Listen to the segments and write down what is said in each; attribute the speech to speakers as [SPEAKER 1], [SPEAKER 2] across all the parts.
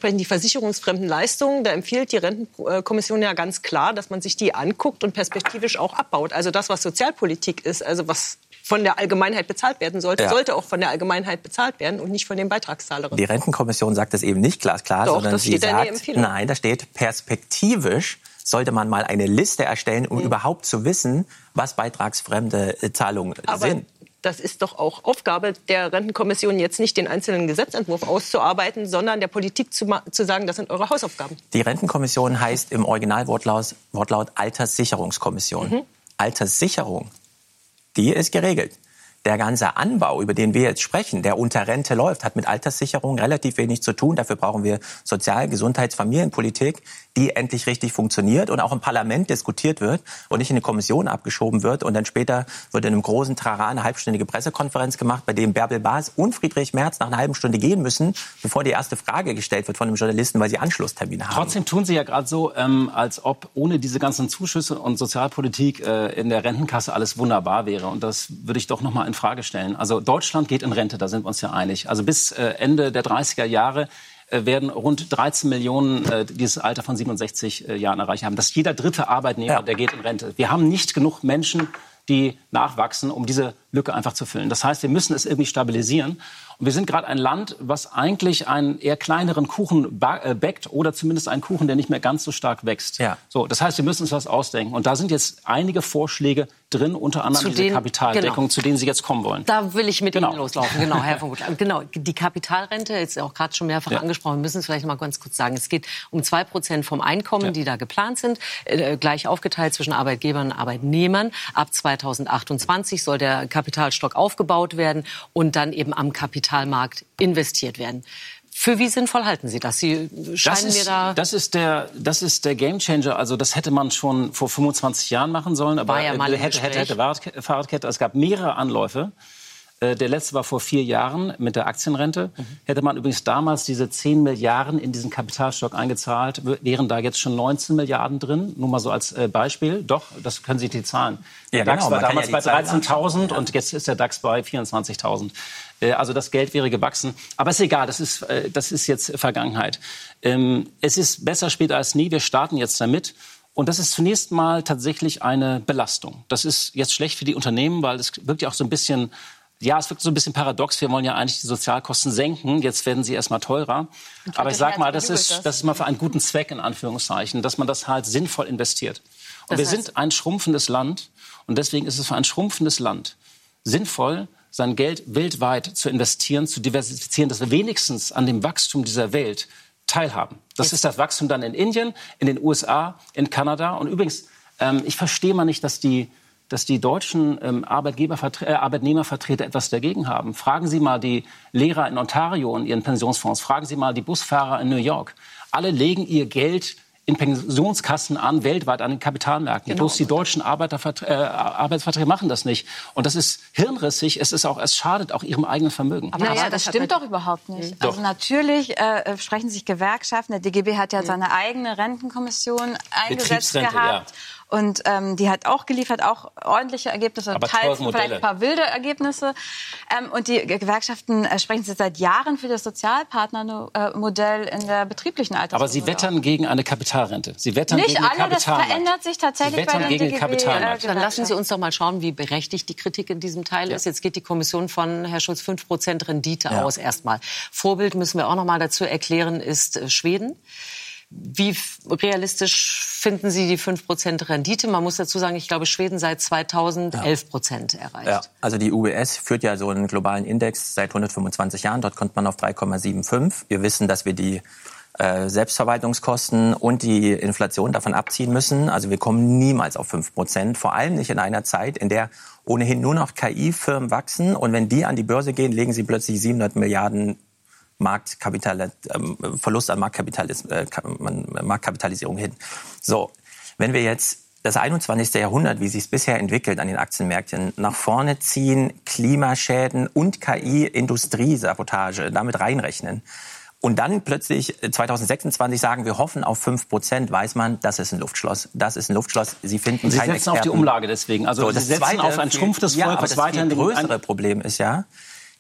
[SPEAKER 1] ansprechen, die versicherungsfremden Leistungen. Da empfiehlt die Rentenkommission ja ganz klar, dass man sich die anguckt und perspektivisch auch abbaut. Also das, was Sozialpolitik ist, also was von der Allgemeinheit bezahlt werden sollte, sollte auch von der Allgemeinheit bezahlt werden und nicht von den Beitragszahlerinnen.
[SPEAKER 2] Die Rentenkommission sagt das eben nicht glasklar,
[SPEAKER 1] Doch,
[SPEAKER 2] sondern
[SPEAKER 1] das
[SPEAKER 2] sie
[SPEAKER 1] steht
[SPEAKER 2] sagt,
[SPEAKER 1] in der Empfehlung.
[SPEAKER 2] nein, da steht perspektivisch sollte man mal eine Liste erstellen, um überhaupt zu wissen, was beitragsfremde Zahlungen sind.
[SPEAKER 1] Das ist doch auch Aufgabe der Rentenkommission, jetzt nicht den einzelnen Gesetzentwurf auszuarbeiten, sondern der Politik zu sagen, das sind eure Hausaufgaben.
[SPEAKER 2] Die Rentenkommission heißt im Originalwortlaut Alterssicherungskommission. Alterssicherung, die ist geregelt. Der ganze Anbau, über den wir jetzt sprechen, der unter Rente läuft, hat mit Alterssicherung relativ wenig zu tun. Dafür brauchen wir Sozial-, Gesundheits-, Familienpolitik, die endlich richtig funktioniert und auch im Parlament diskutiert wird und nicht in eine Kommission abgeschoben wird. Und dann später wird in einem großen Trara eine halbstündige Pressekonferenz gemacht, bei dem Bärbel Bas und Friedrich Merz nach einer halben Stunde gehen müssen, bevor die erste Frage gestellt wird von einem Journalisten, weil sie Anschlusstermine haben.
[SPEAKER 3] Trotzdem tun Sie ja gerade so, als ob ohne diese ganzen Zuschüsse und Sozialpolitik in der Rentenkasse alles wunderbar wäre. Und das würde ich doch noch mal in Frage stellen. Also Deutschland geht in Rente, da sind wir uns ja einig. Also bis Ende der 30er Jahre werden rund 13 Millionen dieses Alter von 67 Jahren erreicht haben. Das ist jeder dritte Arbeitnehmer, der geht in Rente. Wir haben nicht genug Menschen, die nachwachsen, um diese Lücke einfach zu füllen. Das heißt, wir müssen es irgendwie stabilisieren. Und wir sind gerade ein Land, was eigentlich einen eher kleineren Kuchen backt oder zumindest einen Kuchen, der nicht mehr ganz so stark wächst. Ja. So, das heißt, wir müssen uns was ausdenken. Und da sind jetzt einige Vorschläge drin, unter anderem diese Kapitaldeckung, zu denen Sie jetzt kommen wollen.
[SPEAKER 4] Da will ich mit Ihnen loslaufen. Genau, Herr von Gutschlag. Genau, die Kapitalrente, jetzt auch gerade schon mehrfach angesprochen, wir müssen es vielleicht mal ganz kurz sagen. Es geht um 2% vom Einkommen, die da geplant sind, gleich aufgeteilt zwischen Arbeitgebern und Arbeitnehmern. Ab 2028 soll der Kapitalstock aufgebaut werden und dann eben am Kapitalmarkt investiert werden. Für wie sinnvoll halten Sie das? Sie scheinen mir da...
[SPEAKER 3] Das ist der Gamechanger. Also das hätte man schon vor 25 Jahren machen sollen. Aber hätte Fahrradkette. Es gab mehrere Anläufe. Der letzte war vor 4 Jahren mit der Aktienrente. Hätte man übrigens damals diese 10 Milliarden in diesen Kapitalstock eingezahlt, wären da jetzt schon 19 Milliarden drin. Nur mal so als Beispiel. Doch, das können Sie die Zahlen. Der DAX war damals bei 13.000 und jetzt ist der DAX bei 24.000. Also das Geld wäre gewachsen. Aber ist egal, das ist jetzt Vergangenheit. Es ist besser später als nie. Wir starten jetzt damit. Und das ist zunächst mal tatsächlich eine Belastung. Das ist jetzt schlecht für die Unternehmen, weil es wirkt ja auch so ein bisschen... Ja, es wirkt so ein bisschen paradox. Wir wollen ja eigentlich die Sozialkosten senken. Jetzt werden sie erstmal teurer. Aber ich sage mal, das ist mal für einen guten Zweck, in Anführungszeichen, dass man das halt sinnvoll investiert. Und wir sind ein schrumpfendes Land. Und deswegen ist es für ein schrumpfendes Land sinnvoll, sein Geld weltweit zu investieren, zu diversifizieren, dass wir wenigstens an dem Wachstum dieser Welt teilhaben. Das ist das Wachstum dann in Indien, in den USA, in Kanada. Und übrigens, ich verstehe mal nicht, dass die deutschen Arbeitnehmervertreter etwas dagegen haben. Fragen Sie mal die Lehrer in Ontario und ihren Pensionsfonds. Fragen Sie mal die Busfahrer in New York. Alle legen ihr Geld in Pensionskassen an, weltweit an den Kapitalmärkten. Genau. Bloß die deutschen Arbeitsverträge machen das nicht. Und das ist hirnrissig. Es schadet auch ihrem eigenen Vermögen.
[SPEAKER 5] Aber das stimmt doch überhaupt nicht. Also natürlich sprechen sich Gewerkschaften. Der DGB hat ja seine eigene Rentenkommission eingesetzt gehabt. Ja. Und die hat auch geliefert, auch ordentliche Ergebnisse, teils vielleicht ein paar wilde Ergebnisse. Und die Gewerkschaften sprechen sich seit Jahren für das Sozialpartnermodell in der betrieblichen Altersvorsorge.
[SPEAKER 3] Aber sie wettern gegen eine Kapitalrente. Sie wettern
[SPEAKER 5] nicht
[SPEAKER 3] gegen den
[SPEAKER 5] alle, das
[SPEAKER 3] Kapitalmarkt.
[SPEAKER 5] verändert sich tatsächlich.
[SPEAKER 3] Sie wettern gegen den Kapitalmarkt.
[SPEAKER 4] Dann lassen Sie uns doch mal schauen, wie berechtigt die Kritik in diesem Teil ist. Jetzt geht die Kommission von Herr Schulz 5% Rendite aus erstmal. Vorbild müssen wir auch noch mal dazu erklären, ist Schweden. Wie realistisch finden Sie die 5% Rendite? Man muss dazu sagen, ich glaube, Schweden seit 2011% erreicht. Ja,
[SPEAKER 2] also die UBS führt ja so einen globalen Index seit 125 Jahren. Dort kommt man auf 3,75. Wir wissen, dass wir die Selbstverwaltungskosten und die Inflation davon abziehen müssen. Also wir kommen niemals auf 5%. Vor allem nicht in einer Zeit, in der ohnehin nur noch KI-Firmen wachsen. Und wenn die an die Börse gehen, legen sie plötzlich 700 Milliarden Verlust an Marktkapitalisierung hin. So, wenn wir jetzt das 21. Jahrhundert, wie sich es bisher entwickelt an den Aktienmärkten, nach vorne ziehen, Klimaschäden und KI-Industriesabotage damit reinrechnen und dann plötzlich 2026 sagen, wir hoffen auf 5%, weiß man, das ist ein Luftschloss. Das ist ein Luftschloss. Sie finden
[SPEAKER 3] Sie
[SPEAKER 2] keine
[SPEAKER 3] setzen auf die Umlage deswegen. Also Sie setzen auf ein schrumpfendes Volk,
[SPEAKER 2] was weiterhin... Das viel größere Problem ist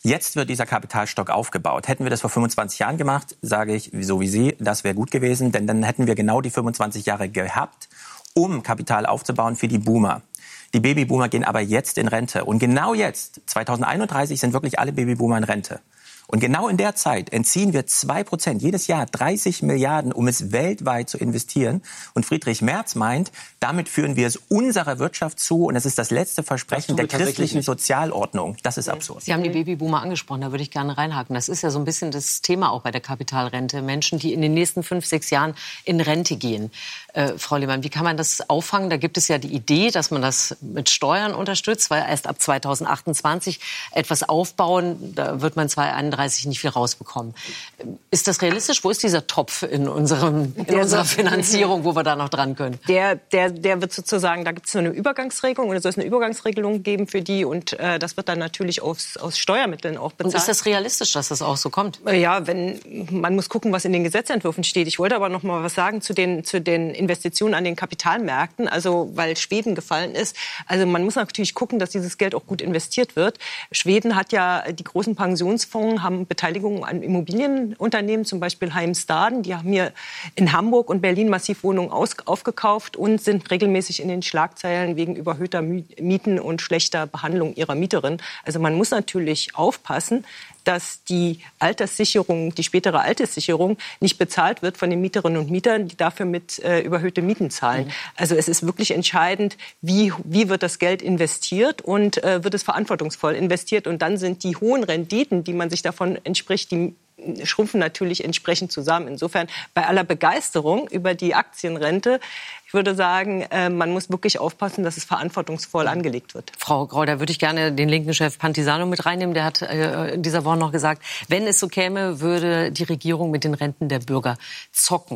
[SPEAKER 2] Jetzt wird dieser Kapitalstock aufgebaut. Hätten wir das vor 25 Jahren gemacht, sage ich, so wie Sie, das wäre gut gewesen, denn dann hätten wir genau die 25 Jahre gehabt, um Kapital aufzubauen für die Boomer. Die Babyboomer gehen aber jetzt in Rente. Und genau jetzt, 2031, sind wirklich alle Babyboomer in Rente. Und genau in der Zeit entziehen wir 2%, jedes Jahr 30 Milliarden, um es weltweit zu investieren. Und Friedrich Merz meint, damit führen wir es unserer Wirtschaft zu. Und es ist das letzte Versprechen der christlichen Sozialordnung. Das ist absurd.
[SPEAKER 4] Sie haben die Babyboomer angesprochen, da würde ich gerne reinhaken. Das ist ja so ein bisschen das Thema auch bei der Kapitalrente. Menschen, die in den nächsten 5, 6 Jahren in Rente gehen. Frau Lehmann, wie kann man das auffangen? Da gibt es ja die Idee, dass man das mit Steuern unterstützt, weil erst ab 2028 etwas aufbauen, da wird man 2031 nicht viel rausbekommen. Ist das realistisch? Wo ist dieser Topf in unserer Finanzierung, wo wir da noch dran können?
[SPEAKER 1] Der wird sozusagen, da gibt es so eine Übergangsregelung, oder soll es eine Übergangsregelung geben für die, und das wird dann natürlich aus Steuermitteln auch bezahlt.
[SPEAKER 4] Und ist das realistisch, dass das auch so kommt?
[SPEAKER 1] Ja, man muss gucken, was in den Gesetzentwürfen steht. Ich wollte aber noch mal was sagen zu den Investitionen an den Kapitalmärkten, also weil Schweden gefallen ist. Also man muss natürlich gucken, dass dieses Geld auch gut investiert wird. Schweden hat ja, die großen Pensionsfonds haben Beteiligungen an Immobilienunternehmen, zum Beispiel Heimstaden. Die haben hier in Hamburg und Berlin massiv Wohnungen aufgekauft und sind regelmäßig in den Schlagzeilen wegen überhöhter Mieten und schlechter Behandlung ihrer Mieterin. Also man muss natürlich aufpassen, dass die Alterssicherung, die spätere Alterssicherung nicht bezahlt wird von den Mieterinnen und Mietern, die dafür mit überhöhte Mieten zahlen. Also es ist wirklich entscheidend, wie wird das Geld investiert und wird es verantwortungsvoll investiert. Und dann sind die hohen Renditen, die man sich davon entspricht, die schrumpfen natürlich entsprechend zusammen. Insofern bei aller Begeisterung über die Aktienrente, ich würde sagen, man muss wirklich aufpassen, dass es verantwortungsvoll angelegt wird.
[SPEAKER 4] Frau Grau, da würde ich gerne den linken Chef Pantisano mit reinnehmen. Der hat in dieser Woche noch gesagt, wenn es so käme, würde die Regierung mit den Renten der Bürger zocken.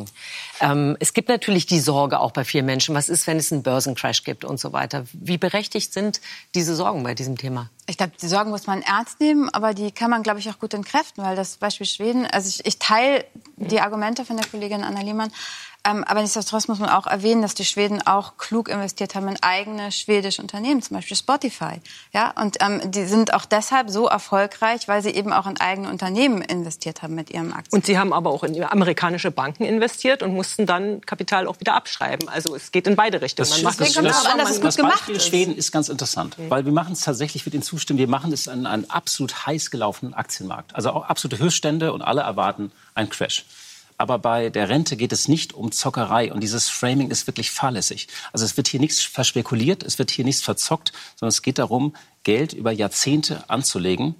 [SPEAKER 4] Es gibt natürlich die Sorge auch bei vielen Menschen, was ist, wenn es einen Börsencrash gibt und so weiter. Wie berechtigt sind diese Sorgen bei diesem Thema?
[SPEAKER 5] Ich glaube, die Sorgen muss man ernst nehmen, aber die kann man, glaube ich, auch gut entkräften, weil das Beispiel Schweden, also ich teile die Argumente von der Kollegin Anna Lehmann, aber nichtsdestotrotz muss man auch erwähnen, dass die Schweden auch klug investiert haben in eigene schwedische Unternehmen, zum Beispiel Spotify. Ja? Und die sind auch deshalb so erfolgreich, weil sie eben auch in eigene Unternehmen investiert haben mit ihrem Aktien.
[SPEAKER 1] Und sie haben aber auch in amerikanische Banken investiert und mussten dann Kapital auch wieder abschreiben. Also es geht in beide Richtungen.
[SPEAKER 3] Das Beispiel Schweden ist ganz interessant, weil wir machen es tatsächlich, mit Ihnen zustimmen, wir machen es an einen absolut heiß gelaufenen Aktienmarkt. Also auch absolute Höchststände und alle erwarten einen Crash. Aber bei der Rente geht es nicht um Zockerei. Und dieses Framing ist wirklich fahrlässig. Also es wird hier nichts verspekuliert, es wird hier nichts verzockt, sondern es geht darum, Geld über Jahrzehnte anzulegen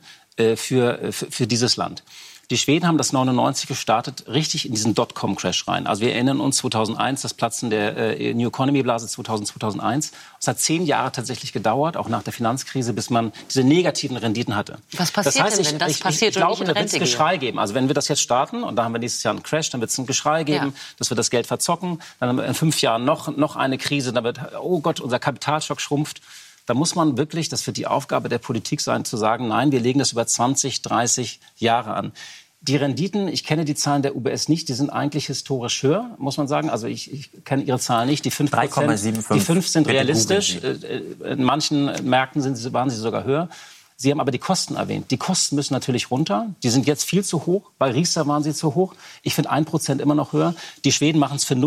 [SPEAKER 3] für dieses Land. Die Schweden haben das 99 gestartet, richtig in diesen Dotcom-Crash rein. Also wir erinnern uns 2001, das Platzen der New Economy-Blase 2001. Es hat 10 Jahre tatsächlich gedauert, auch nach der Finanzkrise, bis man diese negativen Renditen hatte.
[SPEAKER 4] Was passiert denn, wenn das passiert und nicht in Rente geht? Ich glaube, da wird es Geschrei
[SPEAKER 3] geben. Also wenn wir das jetzt starten und da haben wir nächstes Jahr einen Crash, dann wird es ein Geschrei geben, dass wir das Geld verzocken. Dann haben wir in 5 Jahren noch eine Krise, dann wird, oh Gott, unser Kapitalstock schrumpft. Da muss man wirklich, das wird die Aufgabe der Politik sein, zu sagen, nein, wir legen das über 20, 30 Jahre an. Die Renditen, ich kenne die Zahlen der UBS nicht, die sind eigentlich historisch höher, muss man sagen. Also ich kenne Ihre Zahlen nicht. Die 5%, die 5 sind realistisch. In manchen Märkten waren sie sogar höher. Sie haben aber die Kosten erwähnt. Die Kosten müssen natürlich runter. Die sind jetzt viel zu hoch. Bei Riester waren sie zu hoch. Ich finde 1% immer noch höher. Die Schweden machen es für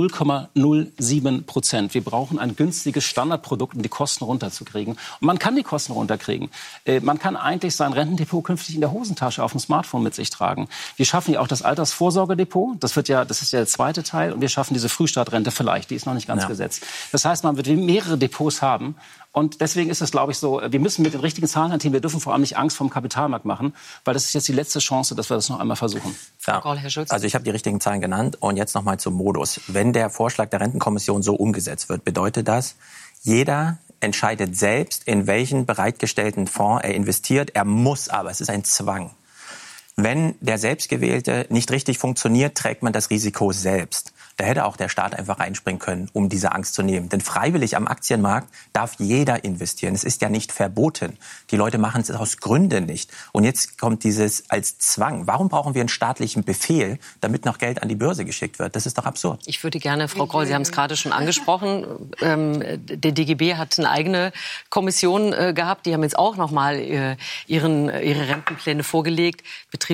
[SPEAKER 3] 0,07%. Wir brauchen ein günstiges Standardprodukt, um die Kosten runterzukriegen. Und man kann die Kosten runterkriegen. Man kann eigentlich sein Rentendepot künftig in der Hosentasche auf dem Smartphone mit sich tragen. Wir schaffen ja auch das Altersvorsorgedepot. Das ist ja der zweite Teil. Und wir schaffen diese Frühstartrente vielleicht. Die ist noch nicht ganz gesetzt. Das heißt, man wird mehrere Depots haben. Und deswegen ist es, glaube ich, so, wir müssen mit den richtigen Zahlen hantieren. Wir dürfen vor allem nicht Angst vor dem Kapitalmarkt machen, weil das ist jetzt die letzte Chance, dass wir das noch einmal versuchen.
[SPEAKER 2] Ja. Also ich habe die richtigen Zahlen genannt und jetzt noch mal zum Modus. Wenn der Vorschlag der Rentenkommission so umgesetzt wird, bedeutet das, jeder entscheidet selbst, in welchen bereitgestellten Fonds er investiert. Er muss aber, es ist ein Zwang. Wenn der Selbstgewählte nicht richtig funktioniert, trägt man das Risiko selbst. Da hätte auch der Staat einfach reinspringen können, um diese Angst zu nehmen. Denn freiwillig am Aktienmarkt darf jeder investieren. Es ist ja nicht verboten. Die Leute machen es aus Gründen nicht. Und jetzt kommt dieses als Zwang. Warum brauchen wir einen staatlichen Befehl, damit noch Geld an die Börse geschickt wird? Das ist doch absurd.
[SPEAKER 4] Ich würde gerne, Frau Groll, Sie haben es gerade schon angesprochen, der DGB hat eine eigene Kommission gehabt. Die haben jetzt auch noch mal ihre Rentenpläne vorgelegt.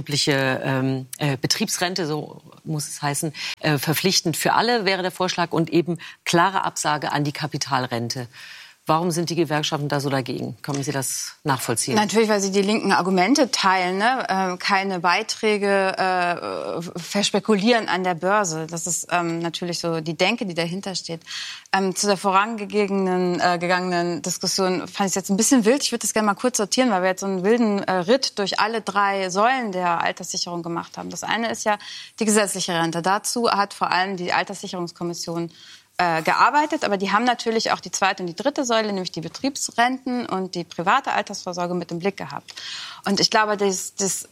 [SPEAKER 4] Betriebsrente, so muss es heißen, verpflichtend für alle wäre der Vorschlag und eben klare Absage an die Kapitalrente. Warum sind die Gewerkschaften da so dagegen? Können Sie das nachvollziehen?
[SPEAKER 5] Natürlich, weil sie die linken Argumente teilen. Ne? Keine Beiträge verspekulieren an der Börse. Das ist natürlich so die Denke, die dahinter steht. Zu der vorangegangenen Diskussion fand ich es jetzt ein bisschen wild. Ich würde das gerne mal kurz sortieren, weil wir jetzt so einen wilden Ritt durch alle 3 Säulen der Alterssicherung gemacht haben. Das eine ist ja die gesetzliche Rente. Dazu hat vor allem die Alterssicherungskommission gearbeitet, aber die haben natürlich auch die 2. und die 3. Säule, nämlich die Betriebsrenten und die private Altersvorsorge mit im Blick gehabt. Und ich glaube, das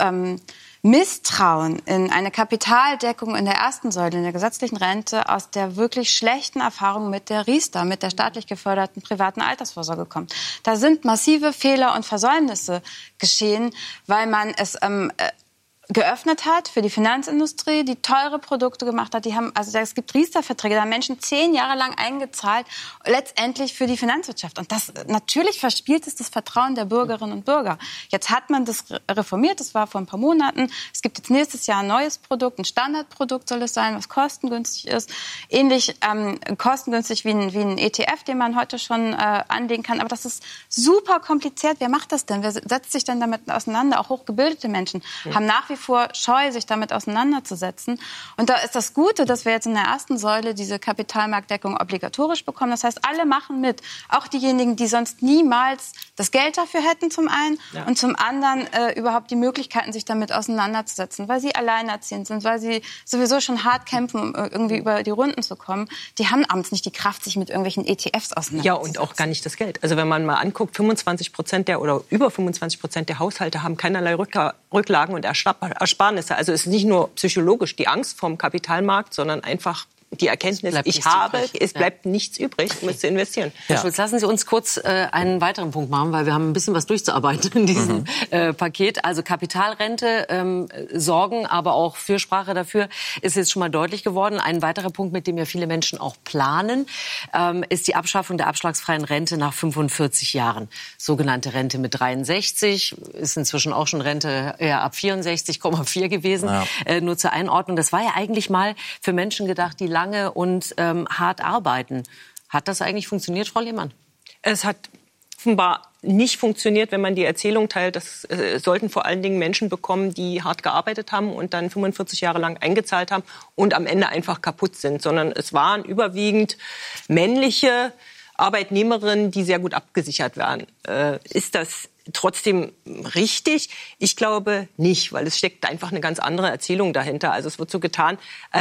[SPEAKER 5] Misstrauen in eine Kapitaldeckung in der 1. Säule, in der gesetzlichen Rente, aus der wirklich schlechten Erfahrung mit der Riester, mit der staatlich geförderten privaten Altersvorsorge kommt. Da sind massive Fehler und Versäumnisse geschehen, weil man es geöffnet hat für die Finanzindustrie, die teure Produkte gemacht hat. Es gibt Riester-Verträge, da haben Menschen 10 Jahre lang eingezahlt, letztendlich für die Finanzwirtschaft. Und das natürlich verspielt es das Vertrauen der Bürgerinnen und Bürger. Jetzt hat man das reformiert, das war vor ein paar Monaten. Es gibt jetzt nächstes Jahr ein neues Produkt, ein Standardprodukt soll es sein, was kostengünstig ist. Ähnlich kostengünstig wie ein ETF, den man heute schon anlegen kann. Aber das ist super kompliziert. Wer macht das denn? Wer setzt sich denn damit auseinander? Auch hochgebildete Menschen haben nach wie vor scheu, sich damit auseinanderzusetzen. Und da ist das Gute, dass wir jetzt in der 1. Säule diese Kapitalmarktdeckung obligatorisch bekommen. Das heißt, alle machen mit. Auch diejenigen, die sonst niemals das Geld dafür hätten, zum einen. Ja. Und zum anderen überhaupt die Möglichkeiten, sich damit auseinanderzusetzen. Weil sie alleinerziehend sind, weil sie sowieso schon hart kämpfen, um irgendwie über die Runden zu kommen. Die haben abends nicht die Kraft, sich mit irgendwelchen ETFs auseinanderzusetzen.
[SPEAKER 1] Ja, und auch gar nicht das Geld. Also wenn man mal anguckt, 25% oder über 25% der Haushalte haben keinerlei Rücklagen und Ersparnisse. Also es ist nicht nur psychologisch die Angst vom Kapitalmarkt, sondern einfach die Erkenntnis, es bleibt nichts übrig, um es zu investieren.
[SPEAKER 4] Herr Schulz, lassen Sie uns kurz einen weiteren Punkt machen, weil wir haben ein bisschen was durchzuarbeiten in diesem Paket. Also Kapitalrente, Sorgen, aber auch Fürsprache dafür ist jetzt schon mal deutlich geworden. Ein weiterer Punkt, mit dem ja viele Menschen auch planen, ist die Abschaffung der abschlagsfreien Rente nach 45 Jahren. Sogenannte Rente mit 63, ist inzwischen auch schon Rente ab 64,4 gewesen. Ja. Nur zur Einordnung, das war ja eigentlich mal für Menschen gedacht, die lange und hart arbeiten. Hat das eigentlich funktioniert, Frau Lehmann?
[SPEAKER 1] Es hat offenbar nicht funktioniert, wenn man die Erzählung teilt. Das sollten vor allen Dingen Menschen bekommen, die hart gearbeitet haben und dann 45 Jahre lang eingezahlt haben und am Ende einfach kaputt sind. Sondern es waren überwiegend männliche Arbeitnehmerinnen, die sehr gut abgesichert waren. Ist das trotzdem richtig? Ich glaube nicht, weil es steckt einfach eine ganz andere Erzählung dahinter. Also es wird so getan,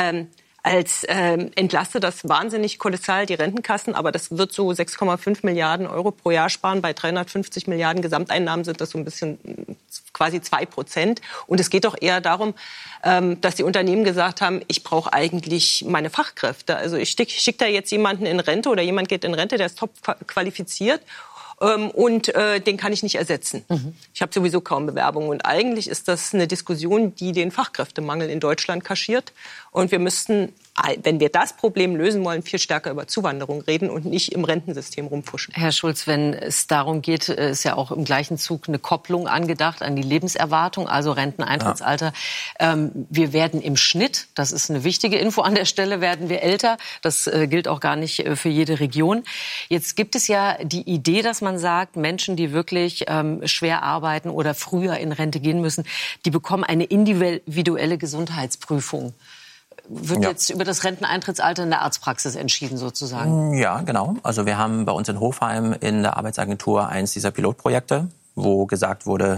[SPEAKER 1] als entlastet das wahnsinnig kolossal die Rentenkassen, aber das wird so 6,5 Milliarden Euro pro Jahr sparen. Bei 350 Milliarden Gesamteinnahmen sind das so ein bisschen quasi 2%. Und es geht doch eher darum, dass die Unternehmen gesagt haben, ich brauche eigentlich meine Fachkräfte. Also ich schicke da jetzt jemanden in Rente oder jemand geht in Rente, der ist top qualifiziert. Und den kann ich nicht ersetzen. Ich habe sowieso kaum Bewerbungen. Und eigentlich ist das eine Diskussion, die den Fachkräftemangel in Deutschland kaschiert. Und wir müssten, wenn wir das Problem lösen wollen, viel stärker über Zuwanderung reden und nicht im Rentensystem rumfuschen.
[SPEAKER 4] Herr Schulz, wenn es darum geht, ist ja auch im gleichen Zug eine Kopplung angedacht an die Lebenserwartung, also Renteneintrittsalter. Ja. Wir werden im Schnitt, das ist eine wichtige Info an der Stelle, werden wir älter. Das gilt auch gar nicht für jede Region. Jetzt gibt es ja die Idee, dass man sagt, Menschen, die wirklich schwer arbeiten oder früher in Rente gehen müssen, die bekommen eine individuelle Gesundheitsprüfung. Wird jetzt über das Renteneintrittsalter in der Arztpraxis entschieden sozusagen?
[SPEAKER 2] Ja, genau. Also wir haben bei uns in Hofheim in der Arbeitsagentur eins dieser Pilotprojekte, wo gesagt wurde,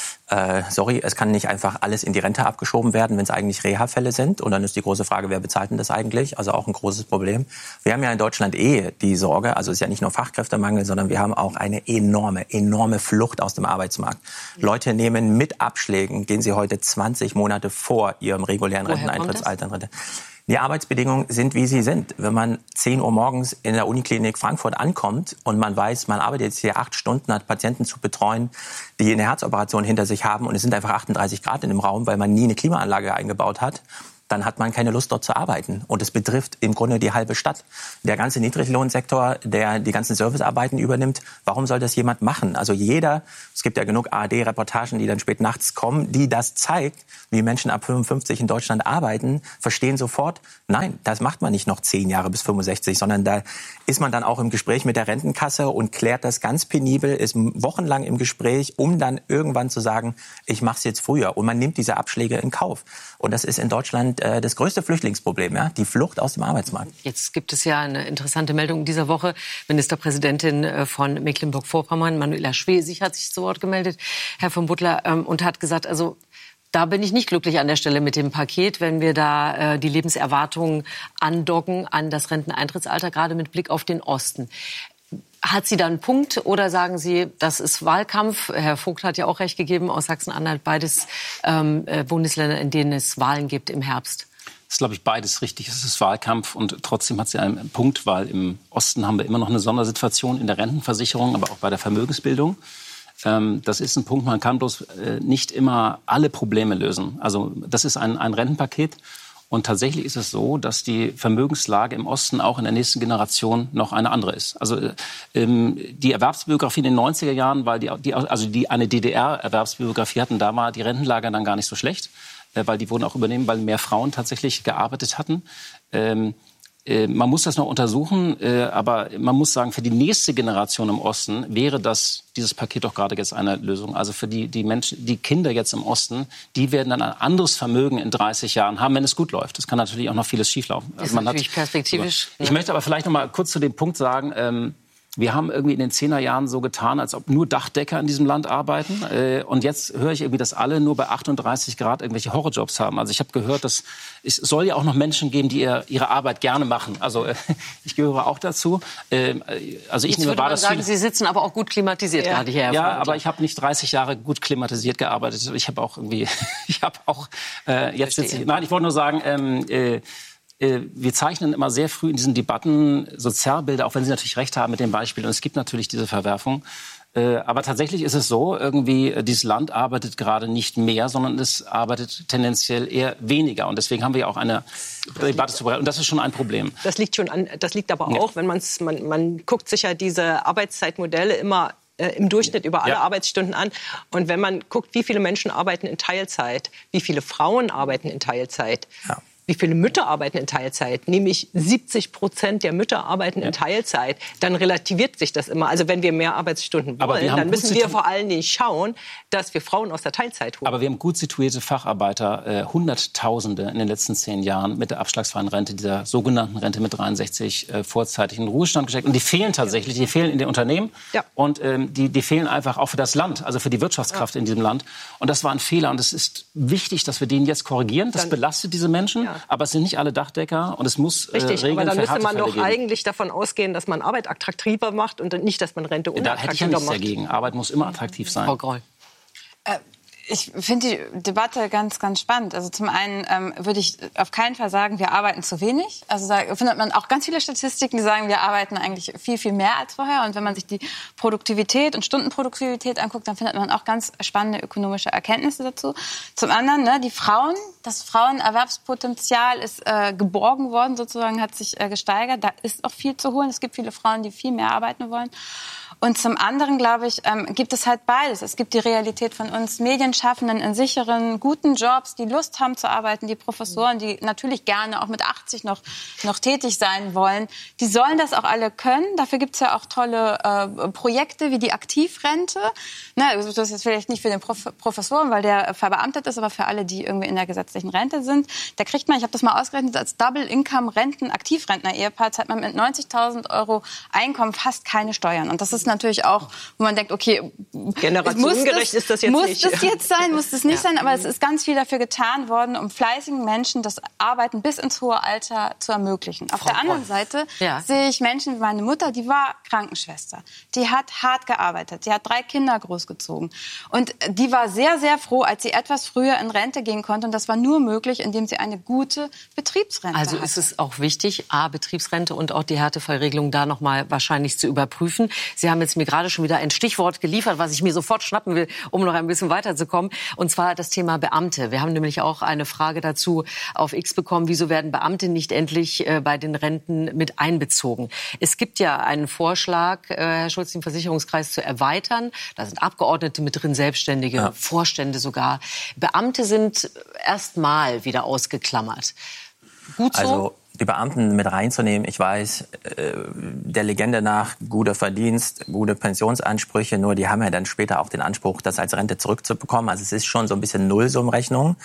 [SPEAKER 2] es kann nicht einfach alles in die Rente abgeschoben werden, wenn es eigentlich Reha-Fälle sind. Und dann ist die große Frage, wer bezahlt denn das eigentlich? Also auch ein großes Problem. Wir haben ja in Deutschland die Sorge, also es ist ja nicht nur Fachkräftemangel, sondern wir haben auch eine enorme Flucht aus dem Arbeitsmarkt. Leute nehmen mit Abschlägen, gehen sie heute 20 Monate vor ihrem regulären Renteneintrittsalter in Rente. Die Arbeitsbedingungen sind, wie sie sind. Wenn man 10 Uhr morgens in der Uniklinik Frankfurt ankommt und man weiß, man arbeitet jetzt hier 8 Stunden, hat Patienten zu betreuen, die eine Herzoperation hinter sich haben und es sind einfach 38 Grad in dem Raum, weil man nie eine Klimaanlage eingebaut hat, dann hat man keine Lust, dort zu arbeiten. Und es betrifft im Grunde die halbe Stadt. Der ganze Niedriglohnsektor, der die ganzen Servicearbeiten übernimmt, warum soll das jemand machen? Also es gibt ja genug ARD-Reportagen, die dann spät nachts kommen, die das zeigt, wie Menschen ab 55 in Deutschland arbeiten, verstehen sofort, nein, das macht man nicht noch 10 Jahre bis 65, sondern da ist man dann auch im Gespräch mit der Rentenkasse und klärt das ganz penibel, ist wochenlang im Gespräch, um dann irgendwann zu sagen, ich mache es jetzt früher. Und man nimmt diese Abschläge in Kauf. Und das ist in Deutschland das größte Flüchtlingsproblem, ja? Die Flucht aus dem Arbeitsmarkt.
[SPEAKER 4] Jetzt gibt es ja eine interessante Meldung in dieser Woche. Ministerpräsidentin von Mecklenburg-Vorpommern, Manuela Schwesig, hat sich zu Wort gemeldet, Herr von Butler, und hat gesagt, also da bin ich nicht glücklich an der Stelle mit dem Paket, wenn wir da die Lebenserwartung andocken an das Renteneintrittsalter, gerade mit Blick auf den Osten. Hat sie da einen Punkt oder sagen Sie, das ist Wahlkampf? Herr Vogt hat ja auch recht gegeben, aus Sachsen-Anhalt, beides Bundesländer, in denen es Wahlen gibt im Herbst.
[SPEAKER 3] Das ist, glaube ich, beides richtig. Es ist Wahlkampf und trotzdem hat sie einen Punkt, weil im Osten haben wir immer noch eine Sondersituation in der Rentenversicherung, aber auch bei der Vermögensbildung. Das ist ein Punkt, man kann bloß nicht immer alle Probleme lösen. Also das ist ein Rentenpaket. Und tatsächlich ist es so, dass die Vermögenslage im Osten auch in der nächsten Generation noch eine andere ist. Also die Erwerbsbiografie in den 90er Jahren, weil die eine DDR-Erwerbsbiografie hatten, da war die Rentenlage dann gar nicht so schlecht, weil die wurden auch übernehmen, weil mehr Frauen tatsächlich gearbeitet hatten. Man muss das noch untersuchen, aber man muss sagen, für die nächste Generation im Osten wäre dieses Paket doch gerade jetzt eine Lösung. Also für die Menschen, die Kinder jetzt im Osten, die werden dann ein anderes Vermögen in 30 Jahren haben, wenn es gut läuft. Es kann natürlich auch noch vieles schieflaufen.
[SPEAKER 4] Das ist natürlich perspektivisch.
[SPEAKER 3] Ich möchte aber vielleicht noch mal kurz zu dem Punkt sagen, wir haben irgendwie in den 10er Jahren so getan, als ob nur Dachdecker in diesem Land arbeiten. Und jetzt höre ich irgendwie, dass alle nur bei 38 Grad irgendwelche Horrorjobs haben. Also ich habe gehört, dass es soll ja auch noch Menschen geben, die ihre Arbeit gerne machen. Also ich gehöre auch dazu. Also ich nehme wahr, dass
[SPEAKER 4] sagen, Sie sitzen aber auch gut klimatisiert gerade hier.
[SPEAKER 3] Ja, aber ich habe nicht 30 Jahre gut klimatisiert gearbeitet. Ich habe auch irgendwie, jetzt sitze ich. Nein, ich wollte nur sagen, wir zeichnen immer sehr früh in diesen Debatten Sozialbilder, auch wenn Sie natürlich recht haben mit dem Beispiel. Und es gibt natürlich diese Verwerfung. Aber tatsächlich ist es so, irgendwie, dieses Land arbeitet gerade nicht mehr, sondern es arbeitet tendenziell eher weniger. Und deswegen haben wir ja auch eine Debatte zu bereiten. Und das ist schon ein Problem.
[SPEAKER 1] Das liegt aber auch, wenn man guckt sich ja diese Arbeitszeitmodelle immer im Durchschnitt über alle Arbeitsstunden an. Und wenn man guckt, wie viele Menschen arbeiten in Teilzeit, wie viele Frauen arbeiten in Teilzeit, wie viele Mütter arbeiten in Teilzeit, nämlich 70% der Mütter arbeiten in Teilzeit, dann relativiert sich das immer. Also wenn wir mehr Arbeitsstunden wollen, dann müssen wir vor allen Dingen schauen, dass wir Frauen aus der Teilzeit holen.
[SPEAKER 3] Aber wir haben gut situierte Facharbeiter, Hunderttausende in den letzten 10 Jahren mit der abschlagsfreien Rente, dieser sogenannten Rente mit 63 vorzeitig in den Ruhestand gesteckt. Und die fehlen tatsächlich, die fehlen in den Unternehmen und die fehlen einfach auch für das Land, also für die Wirtschaftskraft in diesem Land. Und das war ein Fehler und es ist wichtig, dass wir den jetzt korrigieren. Das belastet diese Menschen. Aber es sind nicht alle Dachdecker und es muss Regeln
[SPEAKER 1] aber dann
[SPEAKER 3] für
[SPEAKER 1] müsste man doch
[SPEAKER 3] geben.
[SPEAKER 1] Eigentlich davon ausgehen, dass man Arbeit attraktiver macht und nicht, dass man Rente unattraktiver macht.
[SPEAKER 3] Da hätte ich ja nichts dagegen. Arbeit muss immer attraktiv sein.
[SPEAKER 4] Frau Groll.
[SPEAKER 5] Ich finde die Debatte ganz, ganz spannend. Also zum einen würde ich auf keinen Fall sagen, wir arbeiten zu wenig. Also da findet man auch ganz viele Statistiken, die sagen, wir arbeiten eigentlich viel, viel mehr als vorher. Und wenn man sich die Produktivität und Stundenproduktivität anguckt, dann findet man auch ganz spannende ökonomische Erkenntnisse dazu. Zum anderen, das Frauenerwerbspotenzial ist geborgen worden, sozusagen, hat sich gesteigert. Da ist auch viel zu holen. Es gibt viele Frauen, die viel mehr arbeiten wollen. Und zum anderen, glaube ich, gibt es halt beides. Es gibt die Realität von uns Medienschaffenden in sicheren, guten Jobs, die Lust haben zu arbeiten, die Professoren, die natürlich gerne auch mit 80 noch tätig sein wollen. Die sollen das auch alle können. Dafür gibt es ja auch tolle Projekte wie die Aktivrente. Das ist jetzt vielleicht nicht für den Professoren, weil der verbeamtet ist, aber für alle, die irgendwie in der gesetzlichen Rente sind. Da kriegt man, ich habe das mal ausgerechnet, als Double-Income-Aktivrentner-Ehepaar zahlt man mit 90.000 € Einkommen fast keine Steuern. Und das ist natürlich auch, wo man denkt, okay,
[SPEAKER 1] generationengerecht ist das jetzt
[SPEAKER 5] muss
[SPEAKER 1] nicht.
[SPEAKER 5] Muss das jetzt sein, muss es nicht sein, aber es ist ganz viel dafür getan worden, um fleißigen Menschen das Arbeiten bis ins hohe Alter zu ermöglichen. Auf der anderen Seite sehe ich Menschen wie meine Mutter, die war Krankenschwester. Die hat hart gearbeitet, die hat 3 Kinder großgezogen. Und die war sehr, sehr froh, als sie etwas früher in Rente gehen konnte. Und das war nur möglich, indem sie eine gute Betriebsrente hatte.
[SPEAKER 4] Also ist es auch wichtig, Betriebsrente und auch die Härtefallregelung da noch mal wahrscheinlich zu überprüfen. Sie haben jetzt mir gerade schon wieder ein Stichwort geliefert, was ich mir sofort schnappen will, um noch ein bisschen weiterzukommen. Und zwar das Thema Beamte. Wir haben nämlich auch eine Frage dazu auf X bekommen, wieso werden Beamte nicht endlich bei den Renten mit einbezogen? Es gibt ja einen Vorschlag, Herr Schulz, den Versicherungskreis zu erweitern. Da sind Abgeordnete mit drin, Selbstständige, Vorstände sogar. Beamte sind erstmal wieder ausgeklammert. Gut so?
[SPEAKER 2] Also die Beamten mit reinzunehmen, ich weiß, der Legende nach guter Verdienst, gute Pensionsansprüche, nur die haben ja dann später auch den Anspruch, das als Rente zurückzubekommen. Also es ist schon so ein bisschen Nullsummenrechnung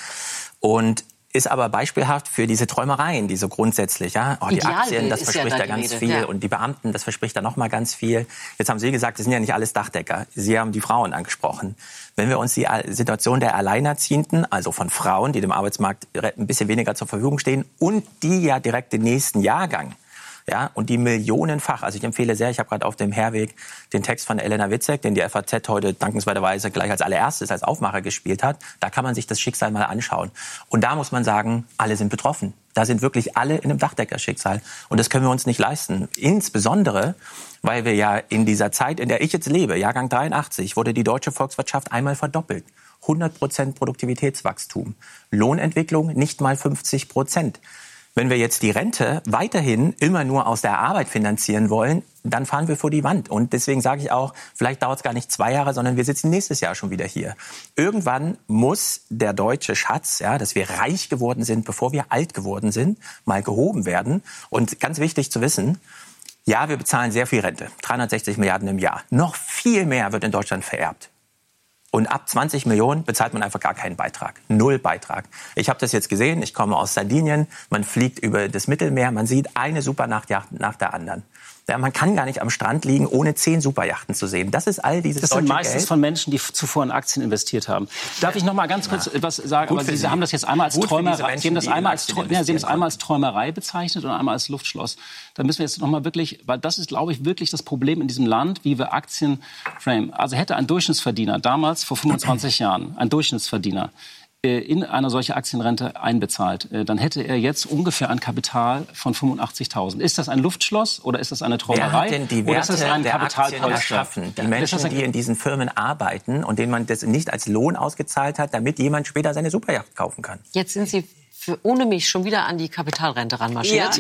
[SPEAKER 2] und ist aber beispielhaft für diese Träumereien, die so grundsätzlich, die Aktien, das verspricht ja ganz viel und die Beamten, das verspricht ja noch mal ganz viel. Jetzt haben Sie gesagt, das sind ja nicht alles Dachdecker. Sie haben die Frauen angesprochen. Wenn wir uns die Situation der Alleinerziehenden, also von Frauen, die dem Arbeitsmarkt ein bisschen weniger zur Verfügung stehen und die ja direkt den nächsten Jahrgang, und die millionenfach, also ich empfehle sehr, ich habe gerade auf dem Herweg den Text von Elena Witzek, den die FAZ heute dankenswerterweise gleich als allererstes als Aufmacher gespielt hat. Da kann man sich das Schicksal mal anschauen. Und da muss man sagen, alle sind betroffen. Da sind wirklich alle in einem Dachdeckerschicksal. Und das können wir uns nicht leisten. Insbesondere, weil wir ja in dieser Zeit, in der ich jetzt lebe, Jahrgang 83, wurde die deutsche Volkswirtschaft einmal verdoppelt. 100% Produktivitätswachstum. Lohnentwicklung nicht mal 50%. Wenn wir jetzt die Rente weiterhin immer nur aus der Arbeit finanzieren wollen, dann fahren wir vor die Wand. Und deswegen sage ich auch, vielleicht dauert es gar nicht 2 Jahre, sondern wir sitzen nächstes Jahr schon wieder hier. Irgendwann muss der deutsche Schatz, dass wir reich geworden sind, bevor wir alt geworden sind, mal gehoben werden. Und ganz wichtig zu wissen, wir bezahlen sehr viel Rente, 360 Milliarden im Jahr. Noch viel mehr wird in Deutschland vererbt. Und ab 20 Millionen bezahlt man einfach gar keinen Beitrag. 0 Beitrag. Ich habe das jetzt gesehen. Ich komme aus Sardinien. Man fliegt über das Mittelmeer. Man sieht eine Supernachtjacht nach der anderen. Ja, man kann gar nicht am Strand liegen, ohne 10 Superjachten zu sehen. Das ist all dieses deutsche Geld.
[SPEAKER 3] Das sind meistens von Menschen, die zuvor in Aktien investiert haben. Darf ich noch mal ganz kurz etwas sagen? Aber Sie haben das jetzt einmal als Träumerei. Sie haben das einmal als Träumerei bezeichnet und einmal als Luftschloss. Da müssen wir jetzt noch mal wirklich, weil das ist, glaube ich, wirklich das Problem in diesem Land, wie wir Aktien framen. Also hätte ein Durchschnittsverdiener damals vor 25 Jahren, ein Durchschnittsverdiener, in eine solche Aktienrente einbezahlt, dann hätte er jetzt ungefähr ein Kapital von 85.000. Ist das ein Luftschloss oder ist das eine Träumerei?
[SPEAKER 2] Wer hat denn die Werte der Aktien erschaffen? Die Menschen, die in diesen Firmen arbeiten und denen man das nicht als Lohn ausgezahlt hat, damit jemand später seine Superjacht kaufen kann.
[SPEAKER 4] Jetzt sind Sie ohne mich schon wieder an die Kapitalrente ranmarschiert.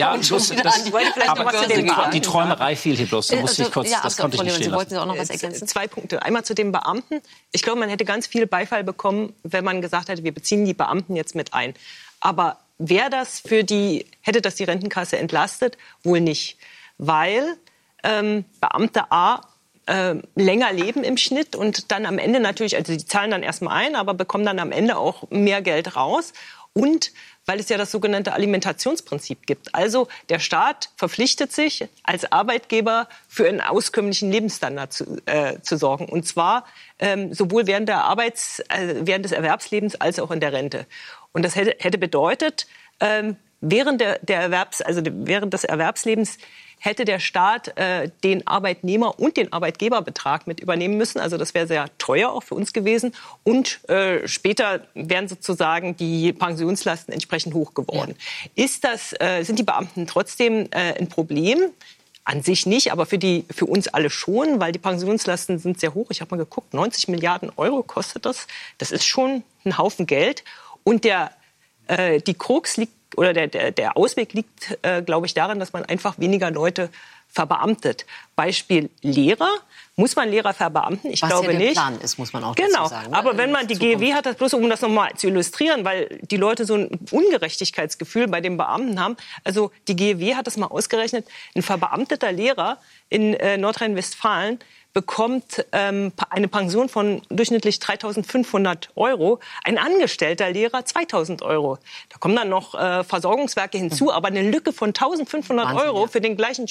[SPEAKER 3] Die Träumerei fiel hier bloß. Da musste ich kurz, das konnte ich nicht stehen lassen.
[SPEAKER 1] Wollten Sie auch noch was ergänzen? 2 Punkte. Einmal zu den Beamten. Ich glaube, man hätte ganz viel Beifall bekommen, wenn man gesagt hätte, wir beziehen die Beamten jetzt mit ein. Aber hätte das die Rentenkasse entlastet? Wohl nicht. Weil Beamte länger leben im Schnitt und dann am Ende natürlich, also die zahlen dann erstmal ein, aber bekommen dann am Ende auch mehr Geld raus. Und weil es ja das sogenannte Alimentationsprinzip gibt. Also der Staat verpflichtet sich als Arbeitgeber für einen auskömmlichen Lebensstandard zu sorgen. Und zwar sowohl während des Erwerbslebens als auch in der Rente. Und das hätte bedeutet, während des Erwerbslebens hätte der Staat den Arbeitnehmer- und den Arbeitgeberbetrag mit übernehmen müssen. Also das wäre sehr teuer auch für uns gewesen. Und später wären sozusagen die Pensionslasten entsprechend hoch geworden. Ja. Sind die Beamten trotzdem ein Problem? An sich nicht, aber für uns alle schon, weil die Pensionslasten sind sehr hoch. Ich habe mal geguckt, 90 Milliarden Euro kostet das. Das ist schon ein Haufen Geld. Und die Krux liegt, oder der Ausweg liegt, glaube ich, darin, dass man einfach weniger Leute verbeamtet. Beispiel Lehrer. Muss man Lehrer verbeamten? Ich glaube nicht.
[SPEAKER 4] Was ja der Plan ist, muss man auch dazu sagen.
[SPEAKER 1] Genau, aber wenn man die GEW hat, das bloß um das nochmal zu illustrieren, weil die Leute so ein Ungerechtigkeitsgefühl bei den Beamten haben. Also die GEW hat das mal ausgerechnet. Ein verbeamteter Lehrer in Nordrhein-Westfalen bekommt eine Pension von durchschnittlich 3.500 €, ein angestellter Lehrer 2.000 €. Da kommen dann noch Versorgungswerke hinzu, aber eine Lücke von 1.500 € für den gleichen Job, das ist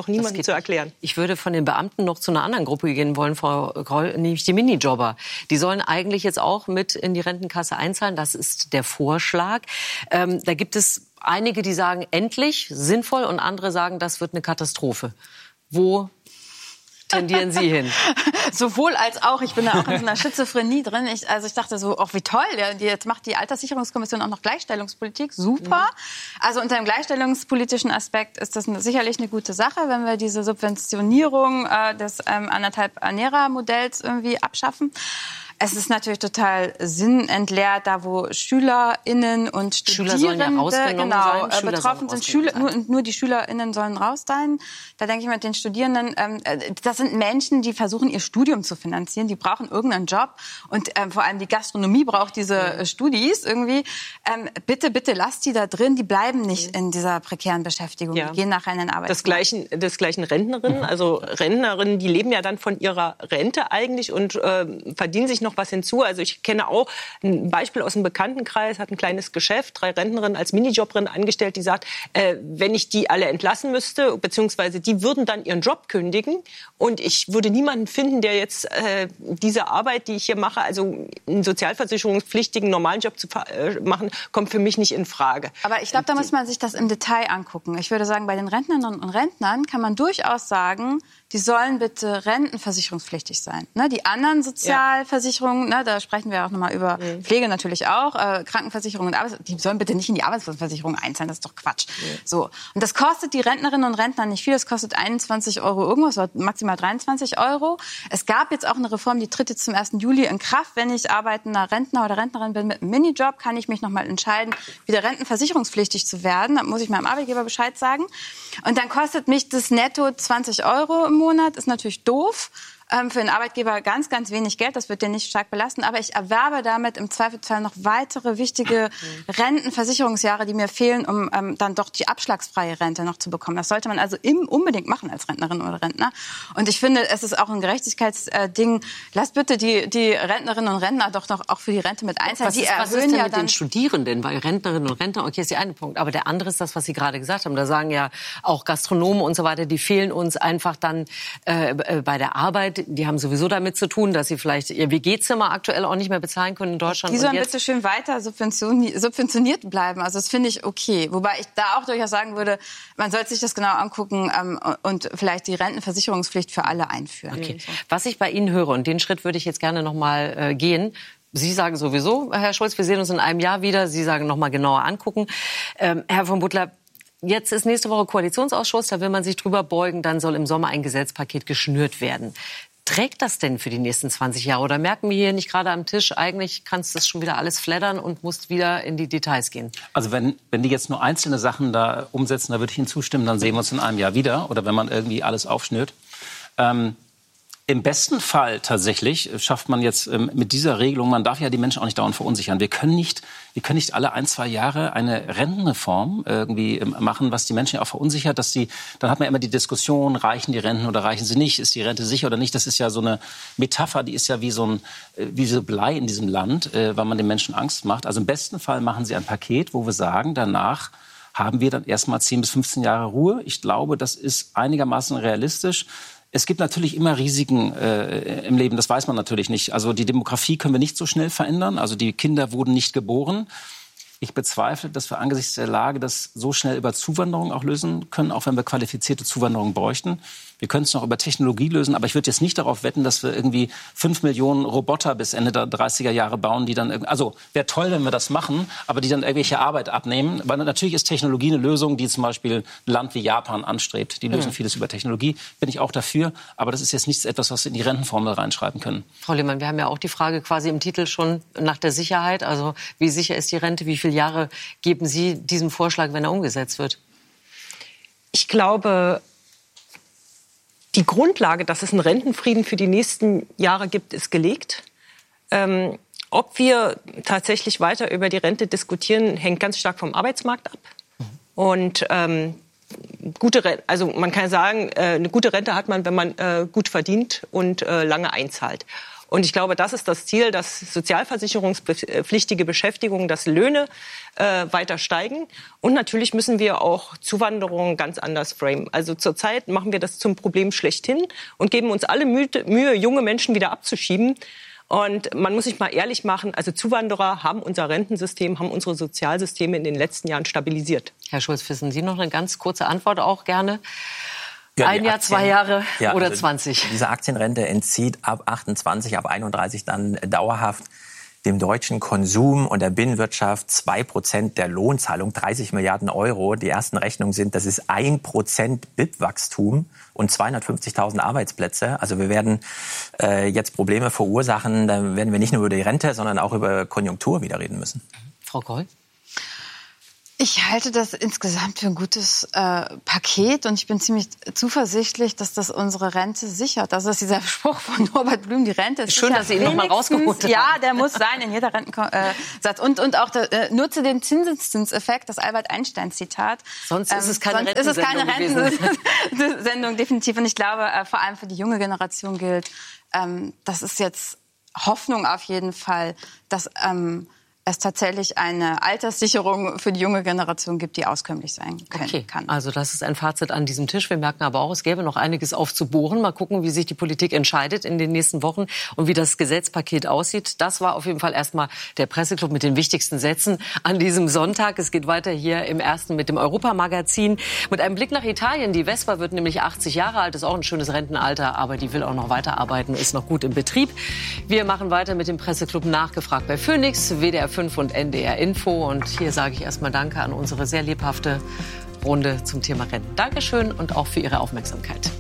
[SPEAKER 1] doch niemandem zu erklären.
[SPEAKER 4] Ich würde von den Beamten noch zu einer anderen Gruppe gehen wollen, Frau Groll, nämlich die Minijobber. Die sollen eigentlich jetzt auch mit in die Rentenkasse einzahlen. Das ist der Vorschlag. Da gibt es einige, die sagen, endlich, sinnvoll, und andere sagen, das wird eine Katastrophe. Wo tendieren Sie hin?
[SPEAKER 5] Sowohl als auch. Ich bin da auch in so einer Schizophrenie drin. Ich dachte so, ach wie toll, jetzt macht die Alterssicherungskommission auch noch Gleichstellungspolitik. Super. Also unter dem gleichstellungspolitischen Aspekt ist das sicherlich eine gute Sache, wenn wir diese Subventionierung des 1,5-Ernährer-Modells irgendwie abschaffen. Es ist natürlich total sinnentleert, da wo SchülerInnen und Studierende
[SPEAKER 4] sollen ja rausgenommen sein.
[SPEAKER 5] Betroffen sind. Nur die SchülerInnen sollen raus sein. Da denke ich mit den Studierenden, das sind Menschen, die versuchen, ihr Studium zu finanzieren. Die brauchen irgendeinen Job. Und vor allem die Gastronomie braucht diese Studis irgendwie. Bitte lasst die da drin. Die bleiben nicht in dieser prekären Beschäftigung. Die gehen nachher in den Arbeitsmarkt.
[SPEAKER 1] Das gleichen Rentnerinnen. Also Rentnerinnen, die leben ja dann von ihrer Rente eigentlich und verdienen sich noch was hinzu. Also ich kenne auch ein Beispiel aus dem Bekanntenkreis, hat ein kleines Geschäft, 3 Rentnerinnen als Minijobberin angestellt, die sagt, wenn ich die alle entlassen müsste, beziehungsweise die würden dann ihren Job kündigen und ich würde niemanden finden, der jetzt diese Arbeit, die ich hier mache, also einen sozialversicherungspflichtigen normalen Job zu machen, kommt für mich nicht in Frage.
[SPEAKER 5] Aber ich glaube, da muss man sich das im Detail angucken. Ich würde sagen, bei den Rentnerinnen und Rentnern kann man durchaus sagen, die sollen bitte rentenversicherungspflichtig sein. Ne, die anderen Sozialversicherungen, ne, da sprechen wir auch nochmal über Pflege natürlich auch, Krankenversicherung und die sollen bitte nicht in die Arbeitslosenversicherung einzahlen, das ist doch Quatsch. So. Und das kostet die Rentnerinnen und Rentner nicht viel, das kostet 21 € irgendwas, oder maximal 23 €. Es gab jetzt auch eine Reform, die tritt jetzt zum 1. Juli in Kraft. Wenn ich arbeitender Rentner oder Rentnerin bin mit einem Minijob, kann ich mich nochmal entscheiden, wieder rentenversicherungspflichtig zu werden. Dann muss ich meinem Arbeitgeber Bescheid sagen. Und dann kostet mich das netto 20 € im Monat, ist natürlich doof. Für den Arbeitgeber ganz, ganz wenig Geld, das wird den nicht stark belasten, aber ich erwerbe damit im Zweifelsfall noch weitere wichtige Rentenversicherungsjahre, die mir fehlen, um dann doch die abschlagsfreie Rente noch zu bekommen. Das sollte man also unbedingt machen als Rentnerin oder Rentner. Und ich finde, es ist auch ein Gerechtigkeitsding. Lasst bitte die Rentnerinnen und Rentner doch noch auch für die Rente mit einzahlen.
[SPEAKER 4] Was ist denn mit den Studierenden? Weil Rentnerinnen und Rentner, okay, ist der eine Punkt. Aber der andere ist das, was Sie gerade gesagt haben. Da sagen ja auch Gastronomen und so weiter, die fehlen uns einfach dann bei der Arbeit. Die haben sowieso damit zu tun, dass sie vielleicht ihr WG-Zimmer aktuell auch nicht mehr bezahlen können in Deutschland.
[SPEAKER 5] Die sollen bitte schön weiter subventioniert bleiben. Also das finde ich okay. Wobei ich da auch durchaus sagen würde, man sollte sich das genau angucken und vielleicht die Rentenversicherungspflicht für alle einführen.
[SPEAKER 4] Okay. Was ich bei Ihnen höre, und den Schritt würde ich jetzt gerne noch mal gehen. Sie sagen sowieso, Herr Schulz, wir sehen uns in einem Jahr wieder. Sie sagen noch mal genauer angucken. Herr von Butler, jetzt ist nächste Woche Koalitionsausschuss, da will man sich drüber beugen, dann soll im Sommer ein Gesetzpaket geschnürt werden. Trägt das denn für die nächsten 20 Jahre? Oder merken wir hier nicht gerade am Tisch, eigentlich kannst du das schon wieder alles flattern und musst wieder in die Details gehen?
[SPEAKER 3] Also wenn die jetzt nur einzelne Sachen da umsetzen, da würde ich Ihnen zustimmen, dann sehen wir uns in einem Jahr wieder. Oder wenn man irgendwie alles aufschnürt. Im besten Fall tatsächlich schafft man jetzt mit dieser Regelung, man darf ja die Menschen auch nicht dauernd verunsichern. Wir können nicht alle 1-2 Jahre eine Rentenreform irgendwie machen, was die Menschen ja auch verunsichert, dann hat man immer die Diskussion, reichen die Renten oder reichen sie nicht, ist die Rente sicher oder nicht. Das ist ja so eine Metapher, die ist ja wie so Blei in diesem Land, weil man den Menschen Angst macht. Also im besten Fall machen sie ein Paket, wo wir sagen, danach haben wir dann erstmal 10 bis 15 Jahre Ruhe. Ich glaube, das ist einigermaßen realistisch. Es gibt natürlich immer Risiken im Leben, das weiß man natürlich nicht. Also die Demografie können wir nicht so schnell verändern. Also die Kinder wurden nicht geboren. Ich bezweifle, dass wir angesichts der Lage das so schnell über Zuwanderung auch lösen können, auch wenn wir qualifizierte Zuwanderung bräuchten. Wir können es noch über Technologie lösen, aber ich würde jetzt nicht darauf wetten, dass wir irgendwie 5 Millionen Roboter bis Ende der 30er Jahre bauen, die dann also wäre toll, wenn wir das machen, aber die dann irgendwelche Arbeit abnehmen. Weil natürlich ist Technologie eine Lösung, die zum Beispiel ein Land wie Japan anstrebt. Die lösen vieles über Technologie, bin ich auch dafür. Aber das ist jetzt nicht etwas, was wir in die Rentenformel reinschreiben können.
[SPEAKER 4] Frau Lehmann, wir haben ja auch die Frage quasi im Titel schon nach der Sicherheit. Also wie sicher ist die Rente? Wie viele Jahre geben Sie diesem Vorschlag, wenn er umgesetzt wird?
[SPEAKER 1] Ich glaube, die Grundlage, dass es einen Rentenfrieden für die nächsten Jahre gibt, ist gelegt. Ob wir tatsächlich weiter über die Rente diskutieren, hängt ganz stark vom Arbeitsmarkt ab. Und also man kann sagen, eine gute Rente hat man, wenn man gut verdient und lange einzahlt. Und ich glaube, das ist das Ziel, dass sozialversicherungspflichtige Beschäftigung, dass Löhne weiter steigen. Und natürlich müssen wir auch Zuwanderung ganz anders framen. Also zurzeit machen wir das zum Problem schlechthin und geben uns alle Mühe, junge Menschen wieder abzuschieben. Und man muss sich mal ehrlich machen, also Zuwanderer haben unser Rentensystem, haben unsere Sozialsysteme in den letzten Jahren stabilisiert.
[SPEAKER 4] Herr Schulz, wissen Sie noch eine ganz kurze Antwort auch gerne? Ja, ein Jahr, 2 Jahre oder also 20?
[SPEAKER 2] Diese Aktienrente entzieht ab 28, ab 31 dann dauerhaft dem deutschen Konsum und der Binnenwirtschaft 2% der Lohnzahlung, 30 Milliarden Euro. Die ersten Rechnungen sind, das ist 1% BIP-Wachstum und 250.000 Arbeitsplätze. Also wir werden jetzt Probleme verursachen. Da werden wir nicht nur über die Rente, sondern auch über Konjunktur wieder reden müssen.
[SPEAKER 4] Frau Koll?
[SPEAKER 5] Ich halte das insgesamt für ein gutes Paket und ich bin ziemlich zuversichtlich, dass das unsere Rente sichert. Also das ist dieser Spruch von Norbert Blüm, die Rente ist
[SPEAKER 4] schön, dass Sie ihn noch mal rausgeholt haben.
[SPEAKER 5] Ja, der muss sein in jeder Rentensatz. Und auch nutze den Zinseszinseffekt, das Albert Einstein-Zitat.
[SPEAKER 4] Sonst ist es keine
[SPEAKER 5] Rentensendung, definitiv. Und ich glaube, vor allem für die junge Generation gilt, das ist jetzt Hoffnung auf jeden Fall, dass es tatsächlich eine Alterssicherung für die junge Generation gibt, die auskömmlich sein kann.
[SPEAKER 4] Also das ist ein Fazit an diesem Tisch. Wir merken aber auch, es gäbe noch einiges aufzubohren. Mal gucken, wie sich die Politik entscheidet in den nächsten Wochen und wie das Gesetzpaket aussieht. Das war auf jeden Fall erstmal der Presseclub mit den wichtigsten Sätzen an diesem Sonntag. Es geht weiter hier im Ersten mit dem Europamagazin. Mit einem Blick nach Italien. Die Vespa wird nämlich 80 Jahre alt, ist auch ein schönes Rentenalter, aber die will auch noch weiterarbeiten, ist noch gut im Betrieb. Wir machen weiter mit dem Presseclub Nachgefragt bei Phoenix, WDR 5 und NDR Info. Und hier sage ich erstmal Danke an unsere sehr lebhafte Runde zum Thema Renten. Dankeschön und auch für Ihre Aufmerksamkeit.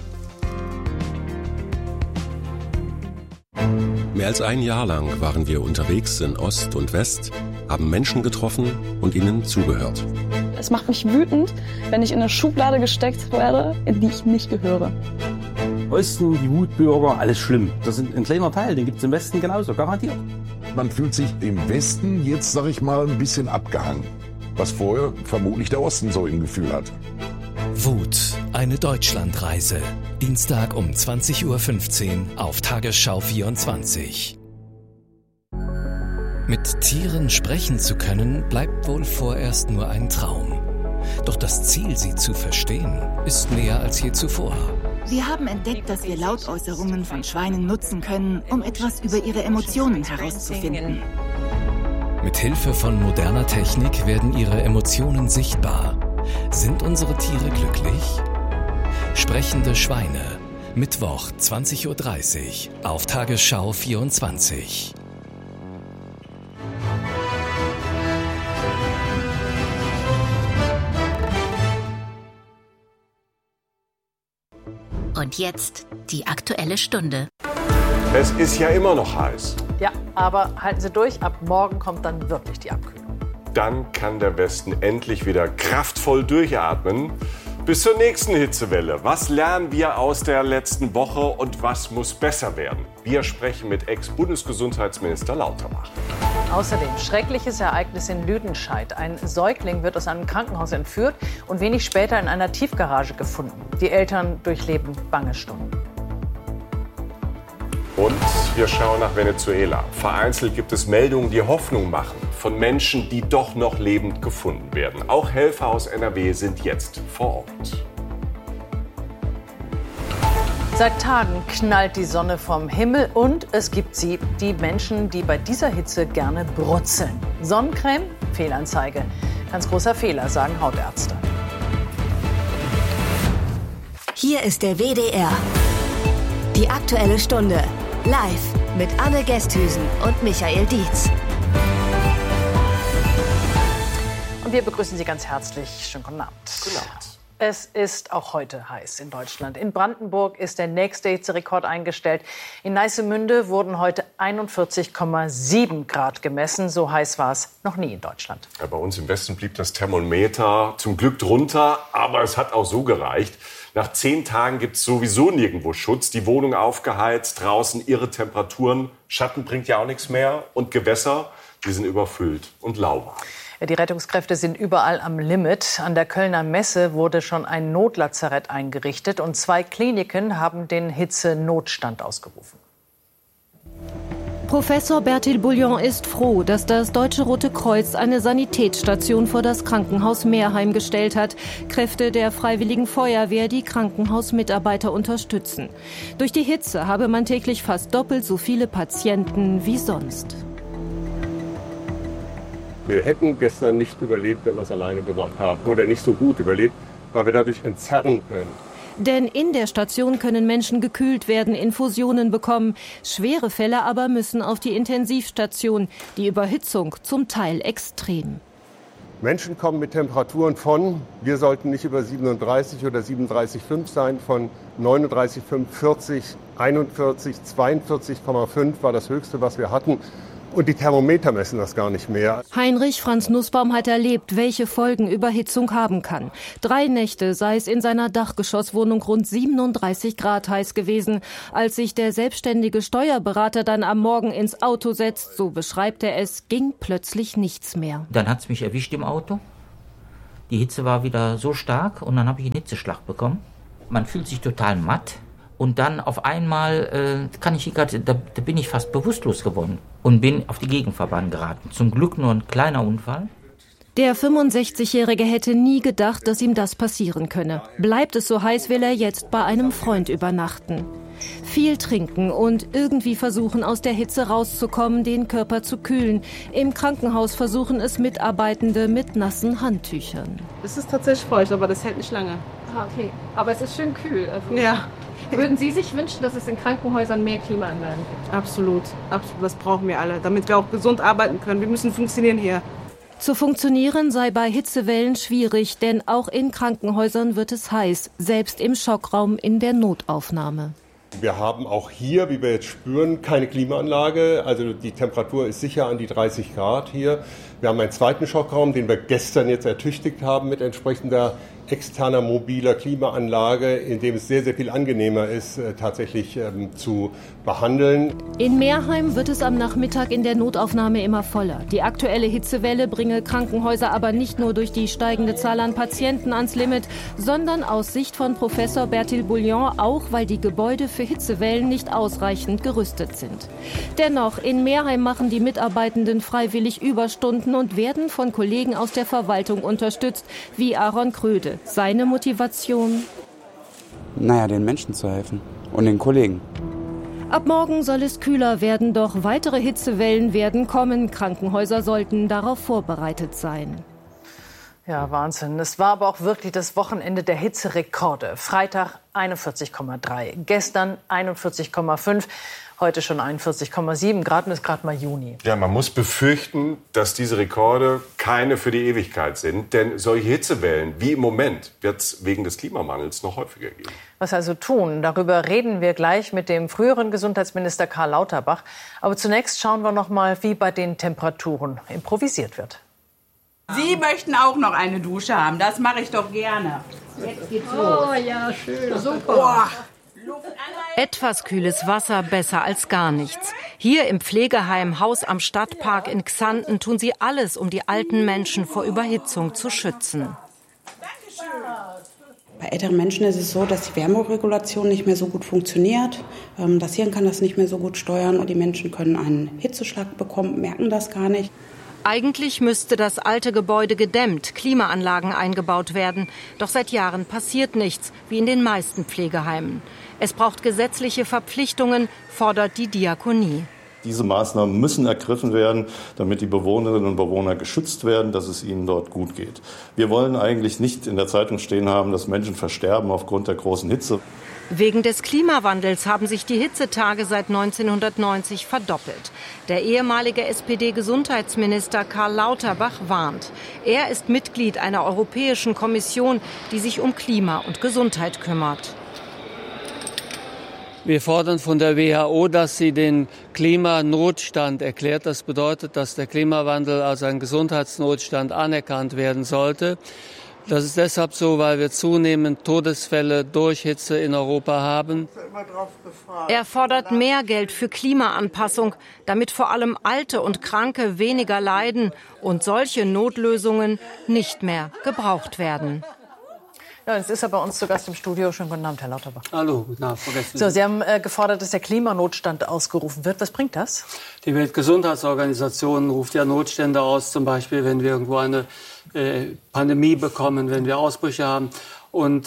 [SPEAKER 6] Mehr als ein Jahr lang waren wir unterwegs in Ost und West, haben Menschen getroffen und ihnen zugehört.
[SPEAKER 7] Es macht mich wütend, wenn ich in eine Schublade gesteckt werde, in die ich nicht gehöre.
[SPEAKER 8] Osten, die Wutbürger, alles schlimm. Das ist ein kleiner Teil, den gibt es im Westen genauso, garantiert.
[SPEAKER 9] Man fühlt sich im Westen jetzt, sag ich mal, ein bisschen abgehangen. Was vorher vermutlich der Osten so im Gefühl hatte.
[SPEAKER 10] Wut, eine Deutschlandreise. Dienstag um 20.15 Uhr auf Tagesschau 24. Mit Tieren sprechen zu können, bleibt wohl vorerst nur ein Traum. Doch das Ziel, sie zu verstehen, ist näher als je zuvor.
[SPEAKER 11] Wir haben entdeckt, dass wir Lautäußerungen von Schweinen nutzen können, um etwas über ihre Emotionen herauszufinden.
[SPEAKER 10] Mit Hilfe von moderner Technik werden ihre Emotionen sichtbar. Sind unsere Tiere glücklich? Sprechende Schweine. Mittwoch 20.30 Uhr auf Tagesschau 24.
[SPEAKER 12] Und jetzt die Aktuelle Stunde.
[SPEAKER 13] Es ist ja immer noch heiß.
[SPEAKER 14] Ja, aber halten Sie durch, ab morgen kommt dann wirklich die Abkühlung.
[SPEAKER 13] Dann kann der Westen endlich wieder kraftvoll durchatmen. Bis zur nächsten Hitzewelle. Was lernen wir aus der letzten Woche und was muss besser werden? Wir sprechen mit Ex-Bundesgesundheitsminister Lauterbach.
[SPEAKER 14] Außerdem schreckliches Ereignis in Lüdenscheid. Ein Säugling wird aus einem Krankenhaus entführt und wenig später in einer Tiefgarage gefunden. Die Eltern durchleben bange Stunden.
[SPEAKER 13] Und wir schauen nach Venezuela. Vereinzelt gibt es Meldungen, die Hoffnung machen von Menschen, die doch noch lebend gefunden werden. Auch Helfer aus NRW sind jetzt vor Ort.
[SPEAKER 14] Seit Tagen knallt die Sonne vom Himmel und es gibt sie, die Menschen, die bei dieser Hitze gerne brutzeln. Sonnencreme? Fehlanzeige. Ganz großer Fehler, sagen Hautärzte.
[SPEAKER 12] Hier ist der WDR. Die Aktuelle Stunde. Live mit Anne Gesthüsen und Michael Dietz.
[SPEAKER 14] Und wir begrüßen Sie ganz herzlich. Schönen guten Abend.
[SPEAKER 13] Guten Abend.
[SPEAKER 14] Es ist auch heute heiß in Deutschland. In Brandenburg ist der nächste Hitzerekord eingestellt. In Neissemünde wurden heute 41,7 Grad gemessen. So heiß war es noch nie in Deutschland.
[SPEAKER 13] Ja, bei uns im Westen blieb das Thermometer zum Glück drunter, aber es hat auch so gereicht. Nach 10 Tagen gibt es sowieso nirgendwo Schutz. Die Wohnung aufgeheizt, draußen irre Temperaturen. Schatten bringt ja auch nichts mehr. Und Gewässer, die sind überfüllt und lauwarm.
[SPEAKER 14] Die Rettungskräfte sind überall am Limit. An der Kölner Messe wurde schon ein Notlazarett eingerichtet und 2 Kliniken haben den Hitzenotstand ausgerufen.
[SPEAKER 15] Professor Bertil Bouillon ist froh, dass das Deutsche Rote Kreuz eine Sanitätsstation vor das Krankenhaus Meerheim gestellt hat. Kräfte der Freiwilligen Feuerwehr, die Krankenhausmitarbeiter unterstützen. Durch die Hitze habe man täglich fast doppelt so viele Patienten wie sonst.
[SPEAKER 16] Wir hätten gestern nicht überlebt, wenn wir es alleine gemacht haben. Oder nicht so gut überlebt, weil wir dadurch entzerren können.
[SPEAKER 15] Denn in der Station können Menschen gekühlt werden, Infusionen bekommen. Schwere Fälle aber müssen auf die Intensivstation. Die Überhitzung zum Teil extrem.
[SPEAKER 16] Menschen kommen mit Temperaturen von, wir sollten nicht über 37 oder 37,5 sein, von 39,5, 40, 41, 42,5 war das Höchste, was wir hatten. Und die Thermometer messen das gar nicht mehr.
[SPEAKER 15] Heinrich Franz Nussbaum hat erlebt, welche Folgen Überhitzung haben kann. 3 Nächte sei es in seiner Dachgeschosswohnung rund 37 Grad heiß gewesen. Als sich der selbstständige Steuerberater dann am Morgen ins Auto setzt, so beschreibt er es, ging plötzlich nichts mehr.
[SPEAKER 17] Dann hat es mich erwischt im Auto. Die Hitze war wieder so stark und dann habe ich einen Hitzeschlag bekommen. Man fühlt sich total matt. Und dann auf einmal da bin ich fast bewusstlos geworden und bin auf die Gegenfahrbahn geraten. Zum Glück nur ein kleiner Unfall.
[SPEAKER 15] Der 65-Jährige hätte nie gedacht, dass ihm das passieren könne. Bleibt es so heiß, will er jetzt bei einem Freund übernachten. Viel trinken und irgendwie versuchen, aus der Hitze rauszukommen, den Körper zu kühlen. Im Krankenhaus versuchen es Mitarbeitende mit nassen Handtüchern.
[SPEAKER 18] Es ist tatsächlich feucht, aber das hält nicht lange.
[SPEAKER 19] Ah, okay. Aber es ist schön kühl. Also
[SPEAKER 18] ja.
[SPEAKER 19] Würden Sie sich wünschen, dass es in Krankenhäusern mehr Klimaanlagen gibt?
[SPEAKER 18] Absolut. Absolut. Das brauchen wir alle, damit wir auch gesund arbeiten können. Wir müssen funktionieren hier.
[SPEAKER 15] Zu funktionieren sei bei Hitzewellen schwierig, denn auch in Krankenhäusern wird es heiß, selbst im Schockraum in der Notaufnahme.
[SPEAKER 16] Wir haben auch hier, wie wir jetzt spüren, keine Klimaanlage. Also die Temperatur ist sicher an die 30 Grad hier. Wir haben einen zweiten Schockraum, den wir gestern jetzt ertüchtigt haben mit entsprechender externer mobiler Klimaanlage, in dem es sehr, sehr viel angenehmer ist, tatsächlich zu behandeln.
[SPEAKER 15] In Meerheim wird es am Nachmittag in der Notaufnahme immer voller. Die aktuelle Hitzewelle bringe Krankenhäuser aber nicht nur durch die steigende Zahl an Patienten ans Limit, sondern aus Sicht von Professor Bertil Bouillon auch, weil die Gebäude für Hitzewellen nicht ausreichend gerüstet sind. Dennoch, in Meerheim machen die Mitarbeitenden freiwillig Überstunden und werden von Kollegen aus der Verwaltung unterstützt, wie Aaron Kröde. Seine Motivation?
[SPEAKER 20] Den Menschen zu helfen und den Kollegen.
[SPEAKER 15] Ab morgen soll es kühler werden, doch weitere Hitzewellen werden kommen. Krankenhäuser sollten darauf vorbereitet sein.
[SPEAKER 14] Ja, Wahnsinn. Es war aber auch wirklich das Wochenende der Hitzerekorde. Freitag 41,3, gestern 41,5. Heute schon 41,7 Grad und ist gerade mal Juni.
[SPEAKER 13] Ja, man muss befürchten, dass diese Rekorde keine für die Ewigkeit sind. Denn solche Hitzewellen wie im Moment wird es wegen des Klimawandels noch häufiger geben.
[SPEAKER 14] Was also tun? Darüber reden wir gleich mit dem früheren Gesundheitsminister Karl Lauterbach. Aber zunächst schauen wir noch mal, wie bei den Temperaturen improvisiert wird.
[SPEAKER 21] Sie möchten auch noch eine Dusche haben. Das mache ich doch gerne. Jetzt geht's los.
[SPEAKER 19] Oh ja, schön. Super.
[SPEAKER 21] Oh.
[SPEAKER 4] Etwas kühles Wasser besser als gar nichts. Hier im Pflegeheim Haus am Stadtpark in Xanten tun sie alles, um die alten Menschen vor Überhitzung zu schützen.
[SPEAKER 22] Bei älteren Menschen ist es so, dass die Wärmeregulation nicht mehr so gut funktioniert. Das Hirn kann das nicht mehr so gut steuern und die Menschen können einen Hitzeschlag bekommen, merken das gar nicht.
[SPEAKER 4] Eigentlich müsste das alte Gebäude gedämmt, Klimaanlagen eingebaut werden. Doch seit Jahren passiert nichts, wie in den meisten Pflegeheimen. Es braucht gesetzliche Verpflichtungen, fordert die Diakonie.
[SPEAKER 23] Diese Maßnahmen müssen ergriffen werden, damit die Bewohnerinnen und Bewohner geschützt werden, dass es ihnen dort gut geht. Wir wollen eigentlich nicht in der Zeitung stehen haben, dass Menschen versterben aufgrund der großen Hitze.
[SPEAKER 4] Wegen des Klimawandels haben sich die Hitzetage seit 1990 verdoppelt. Der ehemalige SPD-Gesundheitsminister Karl Lauterbach warnt. Er ist Mitglied einer europäischen Kommission, die sich um Klima und Gesundheit kümmert.
[SPEAKER 24] Wir fordern von der WHO, dass sie den Klimanotstand erklärt. Das bedeutet, dass der Klimawandel als ein Gesundheitsnotstand anerkannt werden sollte. Das ist deshalb so, weil wir zunehmend Todesfälle durch Hitze in Europa haben.
[SPEAKER 4] Er fordert mehr Geld für Klimaanpassung, damit vor allem Alte und Kranke weniger leiden und solche Notlösungen nicht mehr gebraucht werden.
[SPEAKER 14] Ja, jetzt ist er bei uns zu Gast im Studio. Schönen guten Abend, Herr Lauterbach.
[SPEAKER 24] Hallo, guten Abend, Frau Gessler.
[SPEAKER 14] So, Sie haben gefordert, dass der Klimanotstand ausgerufen wird. Was bringt das?
[SPEAKER 24] Die Weltgesundheitsorganisation ruft ja Notstände aus, zum Beispiel, wenn wir irgendwo eine Pandemie bekommen, wenn wir Ausbrüche haben. Und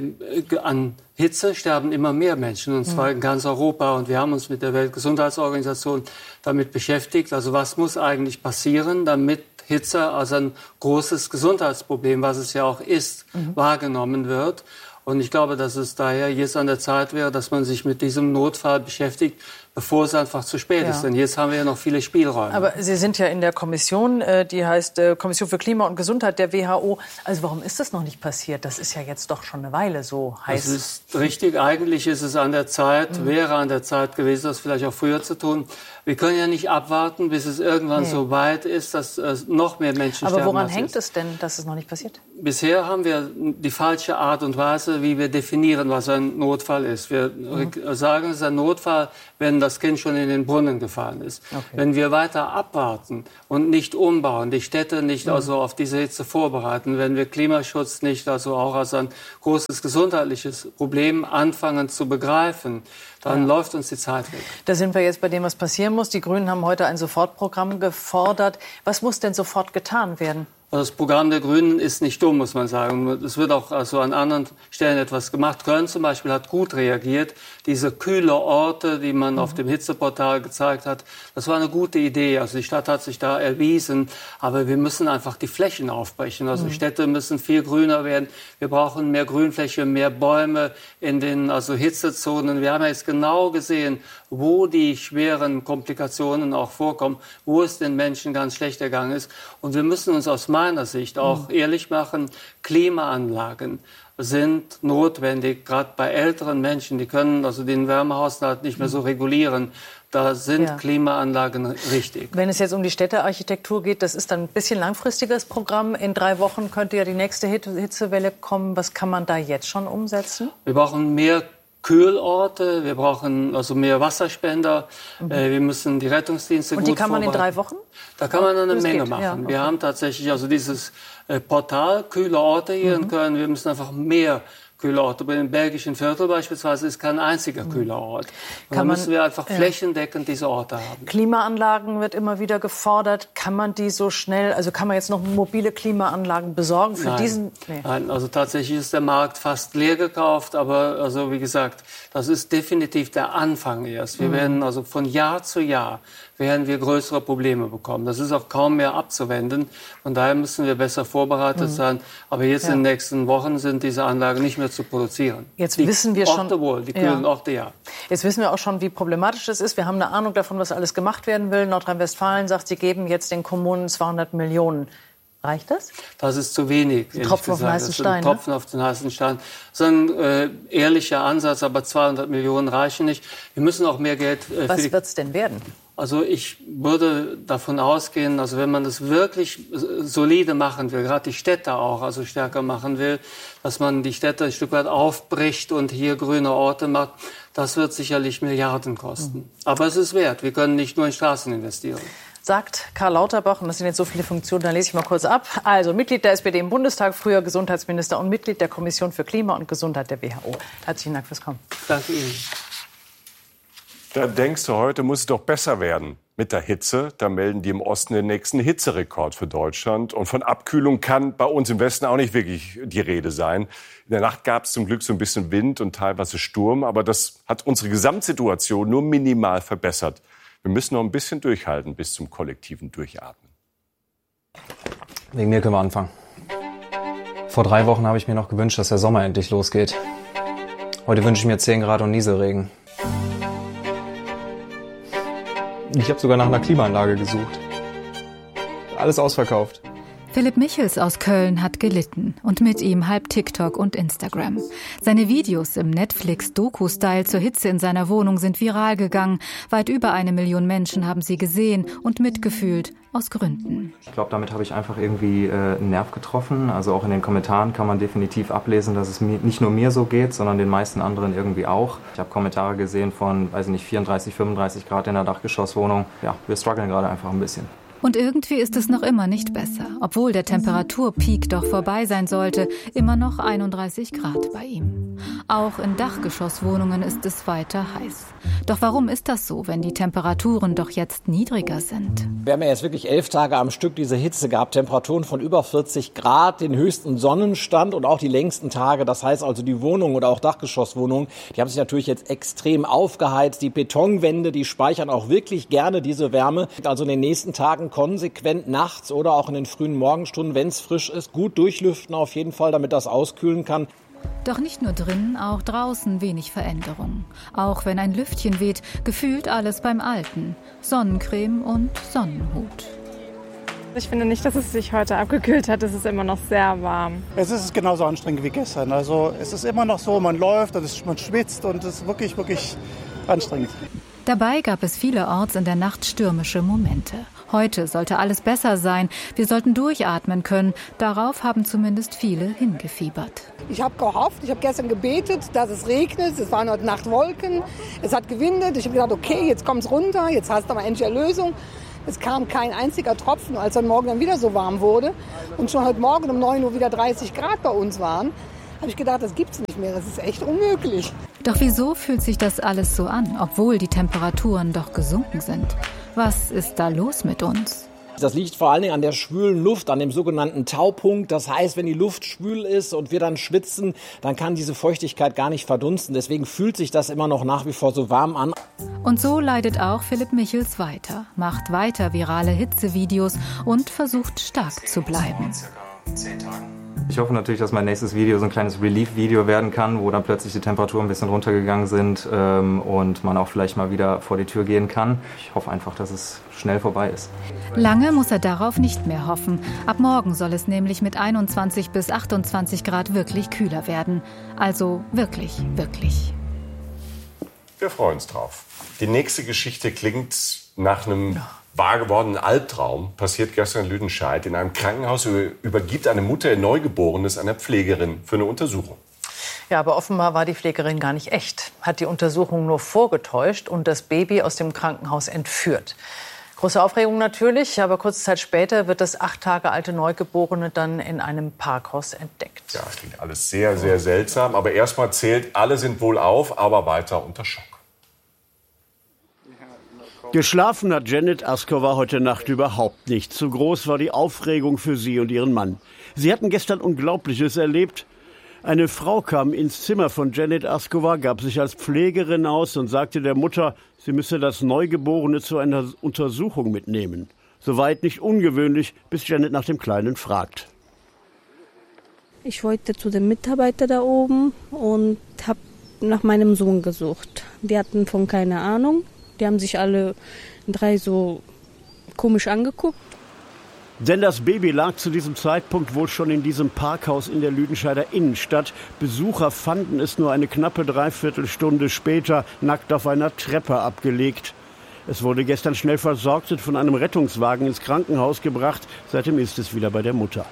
[SPEAKER 24] an Hitze sterben immer mehr Menschen, und zwar in ganz Europa. Und wir haben uns mit der Weltgesundheitsorganisation damit beschäftigt. Also was muss eigentlich passieren, damit Hitze als ein großes Gesundheitsproblem, was es ja auch ist, wahrgenommen wird. Und ich glaube, dass es daher jetzt an der Zeit wäre, dass man sich mit diesem Notfall beschäftigt, bevor es einfach zu spät ist. Denn jetzt haben wir ja noch viele Spielräume.
[SPEAKER 14] Aber Sie sind ja in der Kommission, die heißt Kommission für Klima und Gesundheit der WHO. Also warum ist das noch nicht passiert? Das ist ja jetzt doch schon eine Weile so heiß.
[SPEAKER 24] Das ist richtig. Eigentlich ist es an der Zeit, wäre an der Zeit gewesen, das vielleicht auch früher zu tun. Wir können ja nicht abwarten, bis es irgendwann so weit ist, dass noch mehr Menschen sterben.
[SPEAKER 14] Aber woran hängt es denn, dass es noch nicht passiert?
[SPEAKER 24] Bisher haben wir die falsche Art und Weise, wie wir definieren, was ein Notfall ist. Wir sagen, es ist ein Notfall, wenn das Kind schon in den Brunnen gefallen ist. Okay. Wenn wir weiter abwarten und nicht umbauen, die Städte nicht also auf diese Hitze vorbereiten, wenn wir Klimaschutz nicht also auch als ein großes gesundheitliches Problem anfangen zu begreifen, dann läuft uns die Zeit weg.
[SPEAKER 14] Da sind wir jetzt bei dem, was passieren muss. Die Grünen haben heute ein Sofortprogramm gefordert. Was muss denn sofort getan werden?
[SPEAKER 24] Das Programm der Grünen ist nicht dumm, muss man sagen. Es wird auch also an anderen Stellen etwas gemacht. Köln zum Beispiel hat gut reagiert. Diese kühle Orte, die man auf dem Hitzeportal gezeigt hat, das war eine gute Idee. Also die Stadt hat sich da erwiesen. Aber wir müssen einfach die Flächen aufbrechen. Also Städte müssen viel grüner werden. Wir brauchen mehr Grünfläche, mehr Bäume in den Hitzezonen. Wir haben ja jetzt genau gesehen, wo die schweren Komplikationen auch vorkommen, wo es den Menschen ganz schlecht ergangen ist. Und wir müssen uns aus meiner Sicht auch ehrlich machen, Klimaanlagen sind notwendig, gerade bei älteren Menschen, die können also den Wärmehaushalt nicht mehr so regulieren. Da sind Klimaanlagen richtig.
[SPEAKER 14] Wenn es jetzt um die Städtearchitektur geht, das ist dann ein bisschen langfristiges Programm. In 3 Wochen könnte ja die nächste Hitzewelle kommen. Was kann man da jetzt schon umsetzen?
[SPEAKER 24] Wir brauchen mehr Kühlorte, wir brauchen also mehr Wasserspender, wir müssen die Rettungsdienste gut vorbereiten.
[SPEAKER 14] Und die kann man in 3 Wochen?
[SPEAKER 24] Da kann man eine Menge machen.
[SPEAKER 14] Ja, okay.
[SPEAKER 24] Wir haben tatsächlich also dieses Portal, kühle Orte hier in Köln. Wir müssen einfach mehr kühle Orte. Bei den belgischen Viertel beispielsweise ist kein einziger kühler Ort. Und dann müssen wir einfach flächendeckend diese Orte haben.
[SPEAKER 14] Klimaanlagen wird immer wieder gefordert. Kann man die so schnell, also kann man jetzt noch mobile Klimaanlagen besorgen für diesen? Nee.
[SPEAKER 24] Nein, also tatsächlich ist der Markt fast leer gekauft. Aber also wie gesagt, das ist definitiv der Anfang erst. Wir werden also von Jahr zu Jahr werden wir größere Probleme bekommen. Das ist auch kaum mehr abzuwenden. Von daher müssen wir besser vorbereitet sein. Aber jetzt in den nächsten Wochen sind diese Anlagen nicht mehr zu produzieren.
[SPEAKER 14] Jetzt wissen wir schon,
[SPEAKER 24] die kühlen Orte,
[SPEAKER 14] Jetzt wissen wir auch schon, wie problematisch das ist. Wir haben eine Ahnung davon, was alles gemacht werden will. Nordrhein-Westfalen sagt, sie geben jetzt den Kommunen 200 Millionen. Reicht das?
[SPEAKER 24] Das ist zu wenig.
[SPEAKER 14] Ein Tropfen auf den heißen Stein.
[SPEAKER 24] Tropfen auf den heißen Stein. Das ist ein ehrlicher Ansatz, aber 200 Millionen reichen nicht. Wir müssen auch mehr Geld
[SPEAKER 14] Was wird es denn werden?
[SPEAKER 24] Also ich würde davon ausgehen, also wenn man das wirklich solide machen will, gerade die Städte auch also stärker machen will, dass man die Städte ein Stück weit aufbricht und hier grüne Orte macht, das wird sicherlich Milliarden kosten. Aber es ist wert. Wir können nicht nur in Straßen investieren.
[SPEAKER 14] Sagt Karl Lauterbach, und das sind jetzt so viele Funktionen, da lese ich mal kurz ab. Also Mitglied der SPD im Bundestag, früher Gesundheitsminister und Mitglied der Kommission für Klima und Gesundheit der WHO. Herzlichen Dank fürs Kommen.
[SPEAKER 24] Danke Ihnen.
[SPEAKER 13] Da denkst du, heute muss es doch besser werden mit der Hitze. Da melden die im Osten den nächsten Hitzerekord für Deutschland. Und von Abkühlung kann bei uns im Westen auch nicht wirklich die Rede sein. In der Nacht gab es zum Glück so ein bisschen Wind und teilweise Sturm. Aber das hat unsere Gesamtsituation nur minimal verbessert. Wir müssen noch ein bisschen durchhalten bis zum kollektiven Durchatmen.
[SPEAKER 1] Wegen mir können wir anfangen. Vor 3 Wochen habe ich mir noch gewünscht, dass der Sommer endlich losgeht. Heute wünsche ich mir 10 Grad und Nieselregen. Ich habe sogar nach einer Klimaanlage gesucht. Alles ausverkauft.
[SPEAKER 2] Philipp Michels aus Köln hat gelitten und mit ihm halb TikTok und Instagram. Seine Videos im Netflix-Doku-Style zur Hitze in seiner Wohnung sind viral gegangen. Weit über 1 Million Menschen haben sie gesehen und mitgefühlt, aus Gründen.
[SPEAKER 1] Ich glaube, damit habe ich einfach irgendwie einen Nerv getroffen. Also auch in den Kommentaren kann man definitiv ablesen, dass es nicht nur mir so geht, sondern den meisten anderen irgendwie auch. Ich habe Kommentare gesehen von, 34, 35 Grad in der Dachgeschosswohnung. Ja, wir strugglen gerade einfach ein bisschen.
[SPEAKER 2] Und irgendwie ist es noch immer nicht besser, obwohl der Temperaturpeak doch vorbei sein sollte, immer noch 31 Grad bei ihm. Auch in Dachgeschosswohnungen ist es weiter heiß. Doch warum ist das so, wenn die Temperaturen doch jetzt niedriger sind?
[SPEAKER 3] Wir haben ja jetzt wirklich 11 Tage am Stück diese Hitze gehabt, Temperaturen von über 40 Grad, den höchsten Sonnenstand und auch die längsten Tage. Das heißt also, die Wohnungen oder auch Dachgeschosswohnungen, die haben sich natürlich jetzt extrem aufgeheizt. Die Betonwände, die speichern auch wirklich gerne diese Wärme. Also in den nächsten Tagen konsequent nachts oder auch in den frühen Morgenstunden, wenn es frisch ist, gut durchlüften auf jeden Fall, damit das auskühlen kann.
[SPEAKER 2] Doch nicht nur drinnen, auch draußen wenig Veränderung. Auch wenn ein Lüftchen weht, gefühlt alles beim Alten. Sonnencreme und Sonnenhut.
[SPEAKER 5] Ich finde nicht, dass es sich heute abgekühlt hat. Es ist immer noch sehr warm.
[SPEAKER 6] Es ist genauso anstrengend wie gestern. Also es ist immer noch so, man läuft, man schwitzt und es ist wirklich, wirklich anstrengend.
[SPEAKER 2] Dabei gab es vielerorts in der Nacht stürmische Momente. Heute sollte alles besser sein. Wir sollten durchatmen können. Darauf haben zumindest viele hingefiebert.
[SPEAKER 7] Ich habe gehofft, ich habe gestern gebetet, dass es regnet. Es waren heute Nacht Wolken. Es hat gewindet. Ich habe gedacht, okay, jetzt kommt es runter. Jetzt hast du mal endlich Erlösung. Es kam kein einziger Tropfen, als heute Morgen dann wieder so warm wurde. Und schon heute Morgen um 9 Uhr wieder 30 Grad bei uns waren. Habe ich gedacht, das gibt's nicht mehr. Das ist echt unmöglich.
[SPEAKER 2] Doch wieso fühlt sich das alles so an, obwohl die Temperaturen doch gesunken sind? Was ist da los mit uns?
[SPEAKER 3] Das liegt vor allen Dingen an der schwülen Luft, an dem sogenannten Taupunkt. Das heißt, wenn die Luft schwül ist und wir dann schwitzen, dann kann diese Feuchtigkeit gar nicht verdunsten. Deswegen fühlt sich das immer noch nach wie vor so warm an.
[SPEAKER 2] Und so leidet auch Philipp Michels weiter, macht weiter virale Hitzevideos und versucht stark zu bleiben.
[SPEAKER 1] Ich hoffe natürlich, dass mein nächstes Video so ein kleines Relief-Video werden kann, wo dann plötzlich die Temperaturen ein bisschen runtergegangen sind und man auch vielleicht mal wieder vor die Tür gehen kann. Ich hoffe einfach, dass es schnell vorbei ist.
[SPEAKER 2] Lange muss er darauf nicht mehr hoffen. Ab morgen soll es nämlich mit 21 bis 28 Grad wirklich kühler werden. Also wirklich, wirklich.
[SPEAKER 13] Wir freuen uns drauf. Die nächste Geschichte klingt nach einem wahr gewordenen Albtraum. Passiert gestern in Lüdenscheid. In einem Krankenhaus übergibt eine Mutter ihr Neugeborenes einer Pflegerin für eine Untersuchung.
[SPEAKER 14] Ja, aber offenbar war die Pflegerin gar nicht echt. Hat die Untersuchung nur vorgetäuscht und das Baby aus dem Krankenhaus entführt. Große Aufregung natürlich, aber kurze Zeit später wird das 8 Tage alte Neugeborene dann in einem Parkhaus entdeckt.
[SPEAKER 13] Ja, das klingt alles sehr, sehr seltsam. Aber erstmal zählt, alle sind wohl auf, aber weiter unter Schock.
[SPEAKER 25] Geschlafen hat Janet Askova heute Nacht überhaupt nicht. Zu groß war die Aufregung für sie und ihren Mann. Sie hatten gestern Unglaubliches erlebt. Eine Frau kam ins Zimmer von Janet Askova, gab sich als Pflegerin aus und sagte der Mutter, sie müsse das Neugeborene zu einer Untersuchung mitnehmen. Soweit nicht ungewöhnlich, bis Janet nach dem Kleinen fragt.
[SPEAKER 26] Ich wollte zu dem Mitarbeiter da oben und habe nach meinem Sohn gesucht. Die hatten von keine Ahnung. Die haben sich alle 3 so komisch angeguckt.
[SPEAKER 25] Denn das Baby lag zu diesem Zeitpunkt wohl schon in diesem Parkhaus in der Lüdenscheider Innenstadt. Besucher fanden es nur eine knappe Dreiviertelstunde später nackt auf einer Treppe abgelegt. Es wurde gestern schnell versorgt und von einem Rettungswagen ins Krankenhaus gebracht. Seitdem ist es wieder bei der Mutter.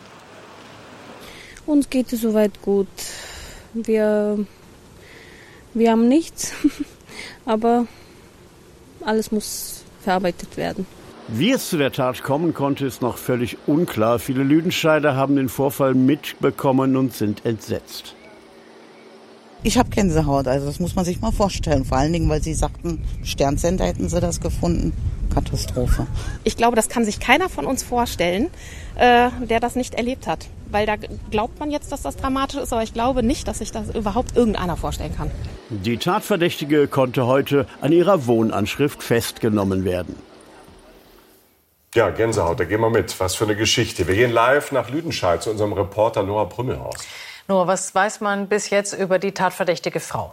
[SPEAKER 26] Uns geht es soweit gut. Wir haben nichts, aber alles muss verarbeitet werden.
[SPEAKER 25] Wie es zu der Tat kommen konnte, ist noch völlig unklar. Viele Lüdenscheider haben den Vorfall mitbekommen und sind entsetzt.
[SPEAKER 27] Ich habe Gänsehaut, also das muss man sich mal vorstellen. Vor allen Dingen, weil Sie sagten, Sternsender hätten Sie das gefunden. Katastrophe.
[SPEAKER 19] Ich glaube, das kann sich keiner von uns vorstellen, der das nicht erlebt hat. Weil da glaubt man jetzt, dass das dramatisch ist, aber ich glaube nicht, dass sich das überhaupt irgendeiner vorstellen kann.
[SPEAKER 25] Die Tatverdächtige konnte heute an ihrer Wohnanschrift festgenommen werden.
[SPEAKER 13] Ja, Gänsehaut, da gehen wir mit. Was für eine Geschichte. Wir gehen live nach Lüdenscheid zu unserem Reporter Noah Brümmelhaus.
[SPEAKER 14] Noah, was weiß man bis jetzt über die tatverdächtige Frau?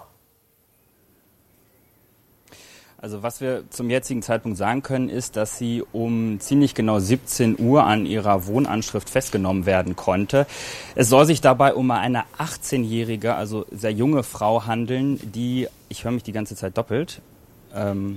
[SPEAKER 28] Also was wir zum jetzigen Zeitpunkt sagen können, ist, dass sie um ziemlich genau 17 Uhr an ihrer Wohnanschrift festgenommen werden konnte. Es soll sich dabei um eine 18-jährige, also sehr junge Frau handeln, die, ich höre mich die ganze Zeit doppelt, also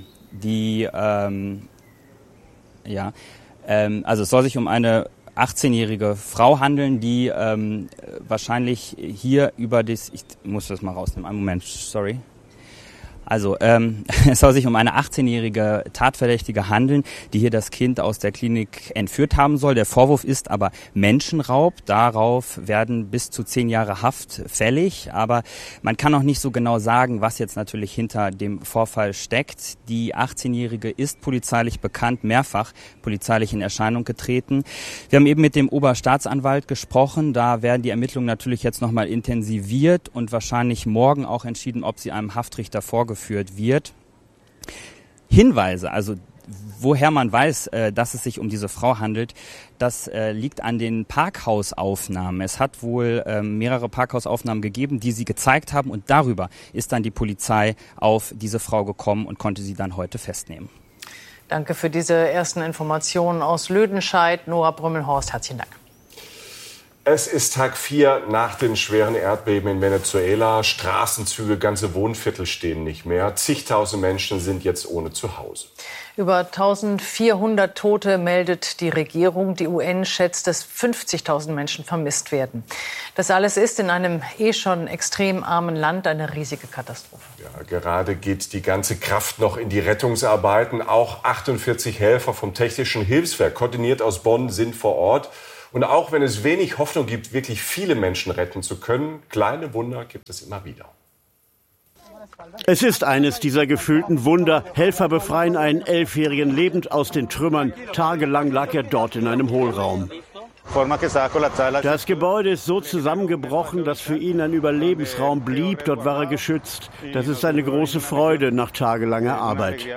[SPEAKER 28] es soll sich um eine 18-jährige Frau handeln, die wahrscheinlich hier über das, ich muss das mal rausnehmen, einen Moment, sorry. Also es soll sich um eine 18-jährige Tatverdächtige handeln, die hier das Kind aus der Klinik entführt haben soll. Der Vorwurf ist aber Menschenraub. Darauf werden bis zu 10 Jahre Haft fällig. Aber man kann noch nicht so genau sagen, was jetzt natürlich hinter dem Vorfall steckt. Die 18-jährige ist polizeilich bekannt, mehrfach polizeilich in Erscheinung getreten. Wir haben eben mit dem Oberstaatsanwalt gesprochen. Da werden die Ermittlungen natürlich jetzt nochmal intensiviert und wahrscheinlich morgen auch entschieden, ob sie einem Haftrichter vorgeführt wird. Hinweise, also woher man weiß, dass es sich um diese Frau handelt, das liegt an den Parkhausaufnahmen. Es hat wohl mehrere Parkhausaufnahmen gegeben, die sie gezeigt haben, und darüber ist dann die Polizei auf diese Frau gekommen und konnte sie dann heute festnehmen.
[SPEAKER 14] Danke für diese ersten Informationen aus Lüdenscheid. Noah Brümmelhorst, herzlichen Dank.
[SPEAKER 13] Es ist Tag 4 nach den schweren Erdbeben in Venezuela. Straßenzüge, ganze Wohnviertel stehen nicht mehr. Zigtausend Menschen sind jetzt ohne Zuhause.
[SPEAKER 14] Über 1400 Tote meldet die Regierung. Die UN schätzt, dass 50.000 Menschen vermisst werden. Das alles ist in einem schon extrem armen Land eine riesige Katastrophe.
[SPEAKER 13] Ja, gerade geht die ganze Kraft noch in die Rettungsarbeiten. Auch 48 Helfer vom Technischen Hilfswerk, koordiniert aus Bonn, sind vor Ort. Und auch wenn es wenig Hoffnung gibt, wirklich viele Menschen retten zu können, kleine Wunder gibt es immer wieder.
[SPEAKER 25] Es ist eines dieser gefühlten Wunder. Helfer befreien einen 11-Jährigen lebend aus den Trümmern. Tagelang lag er dort in einem Hohlraum. Das Gebäude ist so zusammengebrochen, dass für ihn ein Überlebensraum blieb. Dort war er geschützt. Das ist eine große Freude nach tagelanger Arbeit.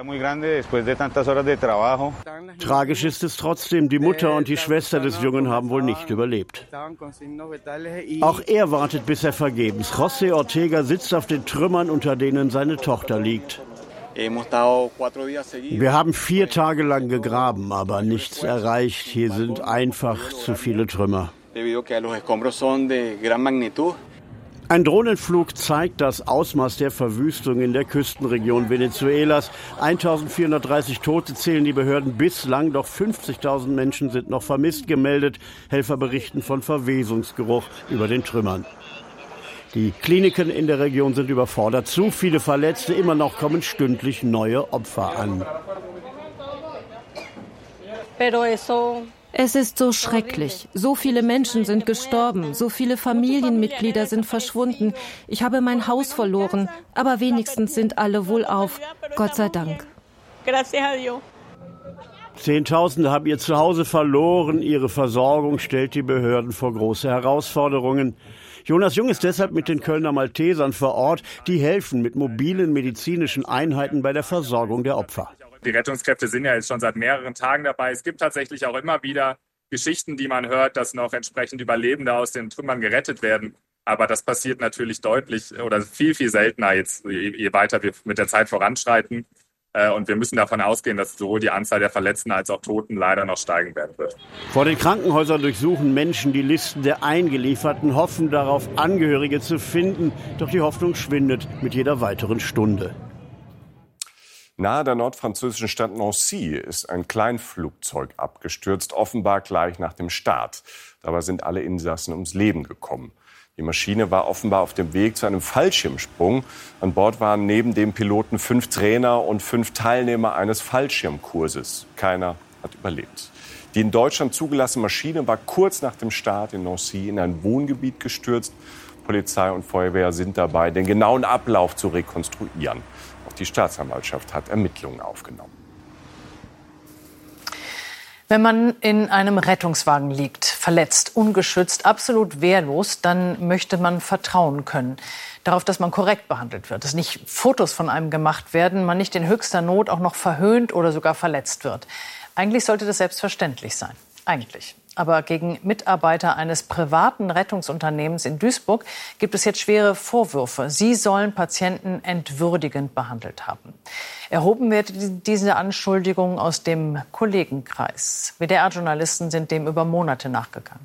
[SPEAKER 25] Tragisch ist es trotzdem, die Mutter und die Schwester des Jungen haben wohl nicht überlebt. Auch er wartet bisher vergebens. José Ortega sitzt auf den Trümmern, unter denen seine Tochter liegt. Wir haben 4 Tage lang gegraben, aber nichts erreicht. Hier sind einfach zu viele Trümmer. Ein Drohnenflug zeigt das Ausmaß der Verwüstung in der Küstenregion Venezuelas. 1430 Tote zählen die Behörden bislang, doch 50.000 Menschen sind noch vermisst gemeldet. Helfer berichten von Verwesungsgeruch über den Trümmern. Die Kliniken in der Region sind überfordert. Zu viele Verletzte, immer noch kommen stündlich neue Opfer an.
[SPEAKER 15] Es ist so schrecklich. So viele Menschen sind gestorben. So viele Familienmitglieder sind verschwunden. Ich habe mein Haus verloren. Aber wenigstens sind alle wohlauf. Gott sei Dank.
[SPEAKER 25] Zehntausende haben ihr Zuhause verloren. Ihre Versorgung stellt die Behörden vor große Herausforderungen. Jonas Jung ist deshalb mit den Kölner Maltesern vor Ort. Die helfen mit mobilen medizinischen Einheiten bei der Versorgung der Opfer.
[SPEAKER 8] Die Rettungskräfte sind ja jetzt schon seit mehreren Tagen dabei. Es gibt tatsächlich auch immer wieder Geschichten, die man hört, dass noch entsprechend Überlebende aus den Trümmern gerettet werden. Aber das passiert natürlich deutlich oder viel, viel seltener jetzt, je weiter wir mit der Zeit voranschreiten. Und wir müssen davon ausgehen, dass sowohl die Anzahl der Verletzten als auch Toten leider noch steigen werden wird.
[SPEAKER 25] Vor den Krankenhäusern durchsuchen Menschen die Listen der Eingelieferten, hoffen darauf, Angehörige zu finden. Doch die Hoffnung schwindet mit jeder weiteren Stunde.
[SPEAKER 13] Nahe der nordfranzösischen Stadt Nancy ist ein Kleinflugzeug abgestürzt, offenbar gleich nach dem Start. Dabei sind alle Insassen ums Leben gekommen. Die Maschine war offenbar auf dem Weg zu einem Fallschirmsprung. An Bord waren neben dem Piloten 5 Trainer und 5 Teilnehmer eines Fallschirmkurses. Keiner hat überlebt. Die in Deutschland zugelassene Maschine war kurz nach dem Start in Nancy in ein Wohngebiet gestürzt. Polizei und Feuerwehr sind dabei, den genauen Ablauf zu rekonstruieren. Auch die Staatsanwaltschaft hat Ermittlungen aufgenommen.
[SPEAKER 14] Wenn man in einem Rettungswagen liegt, verletzt, ungeschützt, absolut wehrlos, dann möchte man vertrauen können darauf, dass man korrekt behandelt wird, dass nicht Fotos von einem gemacht werden, man nicht in höchster Not auch noch verhöhnt oder sogar verletzt wird. Eigentlich sollte das selbstverständlich sein. Eigentlich. Aber gegen Mitarbeiter eines privaten Rettungsunternehmens in Duisburg gibt es jetzt schwere Vorwürfe. Sie sollen Patienten entwürdigend behandelt haben. Erhoben wird diese Anschuldigung aus dem Kollegenkreis. WDR-Journalisten sind dem über Monate nachgegangen.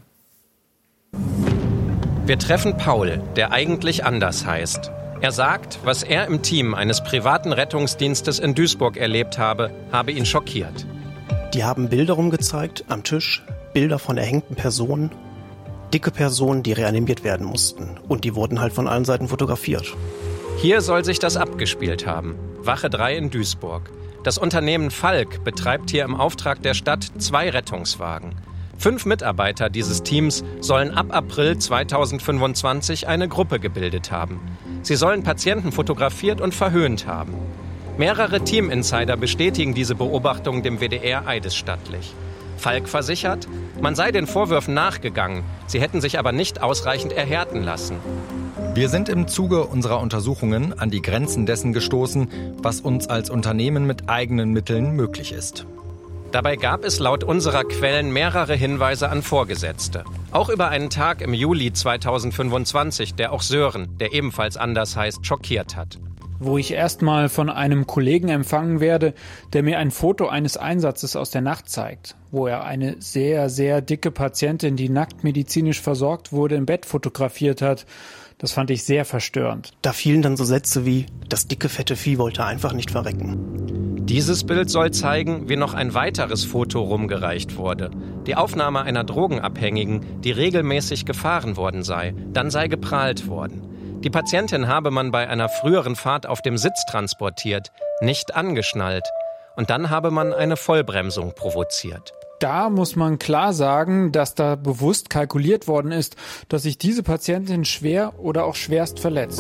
[SPEAKER 9] Wir treffen Paul, der eigentlich anders heißt. Er sagt, was er im Team eines privaten Rettungsdienstes in Duisburg erlebt habe ihn schockiert.
[SPEAKER 10] Die haben Bilder rumgezeigt am Tisch, Bilder von erhängten Personen, dicke Personen, die reanimiert werden mussten. Und die wurden halt von allen Seiten fotografiert.
[SPEAKER 9] Hier soll sich das abgespielt haben. Wache 3 in Duisburg. Das Unternehmen Falk betreibt hier im Auftrag der Stadt 2 Rettungswagen. 5 Mitarbeiter dieses Teams sollen ab April 2025 eine Gruppe gebildet haben. Sie sollen Patienten fotografiert und verhöhnt haben. Mehrere Team-Insider bestätigen diese Beobachtung dem WDR eidesstattlich. Falk versichert, man sei den Vorwürfen nachgegangen, sie hätten sich aber nicht ausreichend erhärten lassen.
[SPEAKER 11] Wir sind im Zuge unserer Untersuchungen an die Grenzen dessen gestoßen, was uns als Unternehmen mit eigenen Mitteln möglich ist.
[SPEAKER 9] Dabei gab es laut unserer Quellen mehrere Hinweise an Vorgesetzte. Auch über einen Tag im Juli 2025, der auch Sören, der ebenfalls anders heißt, schockiert hat.
[SPEAKER 12] Wo ich erstmal von einem Kollegen empfangen werde, der mir ein Foto eines Einsatzes aus der Nacht zeigt, wo er eine sehr, sehr dicke Patientin, die nackt medizinisch versorgt wurde, im Bett fotografiert hat. Das fand ich sehr verstörend.
[SPEAKER 10] Da fielen dann so Sätze wie, das dicke, fette Vieh wollte einfach nicht verrecken.
[SPEAKER 9] Dieses Bild soll zeigen, wie noch ein weiteres Foto rumgereicht wurde. Die Aufnahme einer Drogenabhängigen, die regelmäßig gefahren worden sei. Dann sei geprahlt worden. Die Patientin habe man bei einer früheren Fahrt auf dem Sitz transportiert, nicht angeschnallt. Und dann habe man eine Vollbremsung provoziert.
[SPEAKER 12] Da muss man klar sagen, dass da bewusst kalkuliert worden ist, dass sich diese Patientin schwer oder auch schwerst verletzt.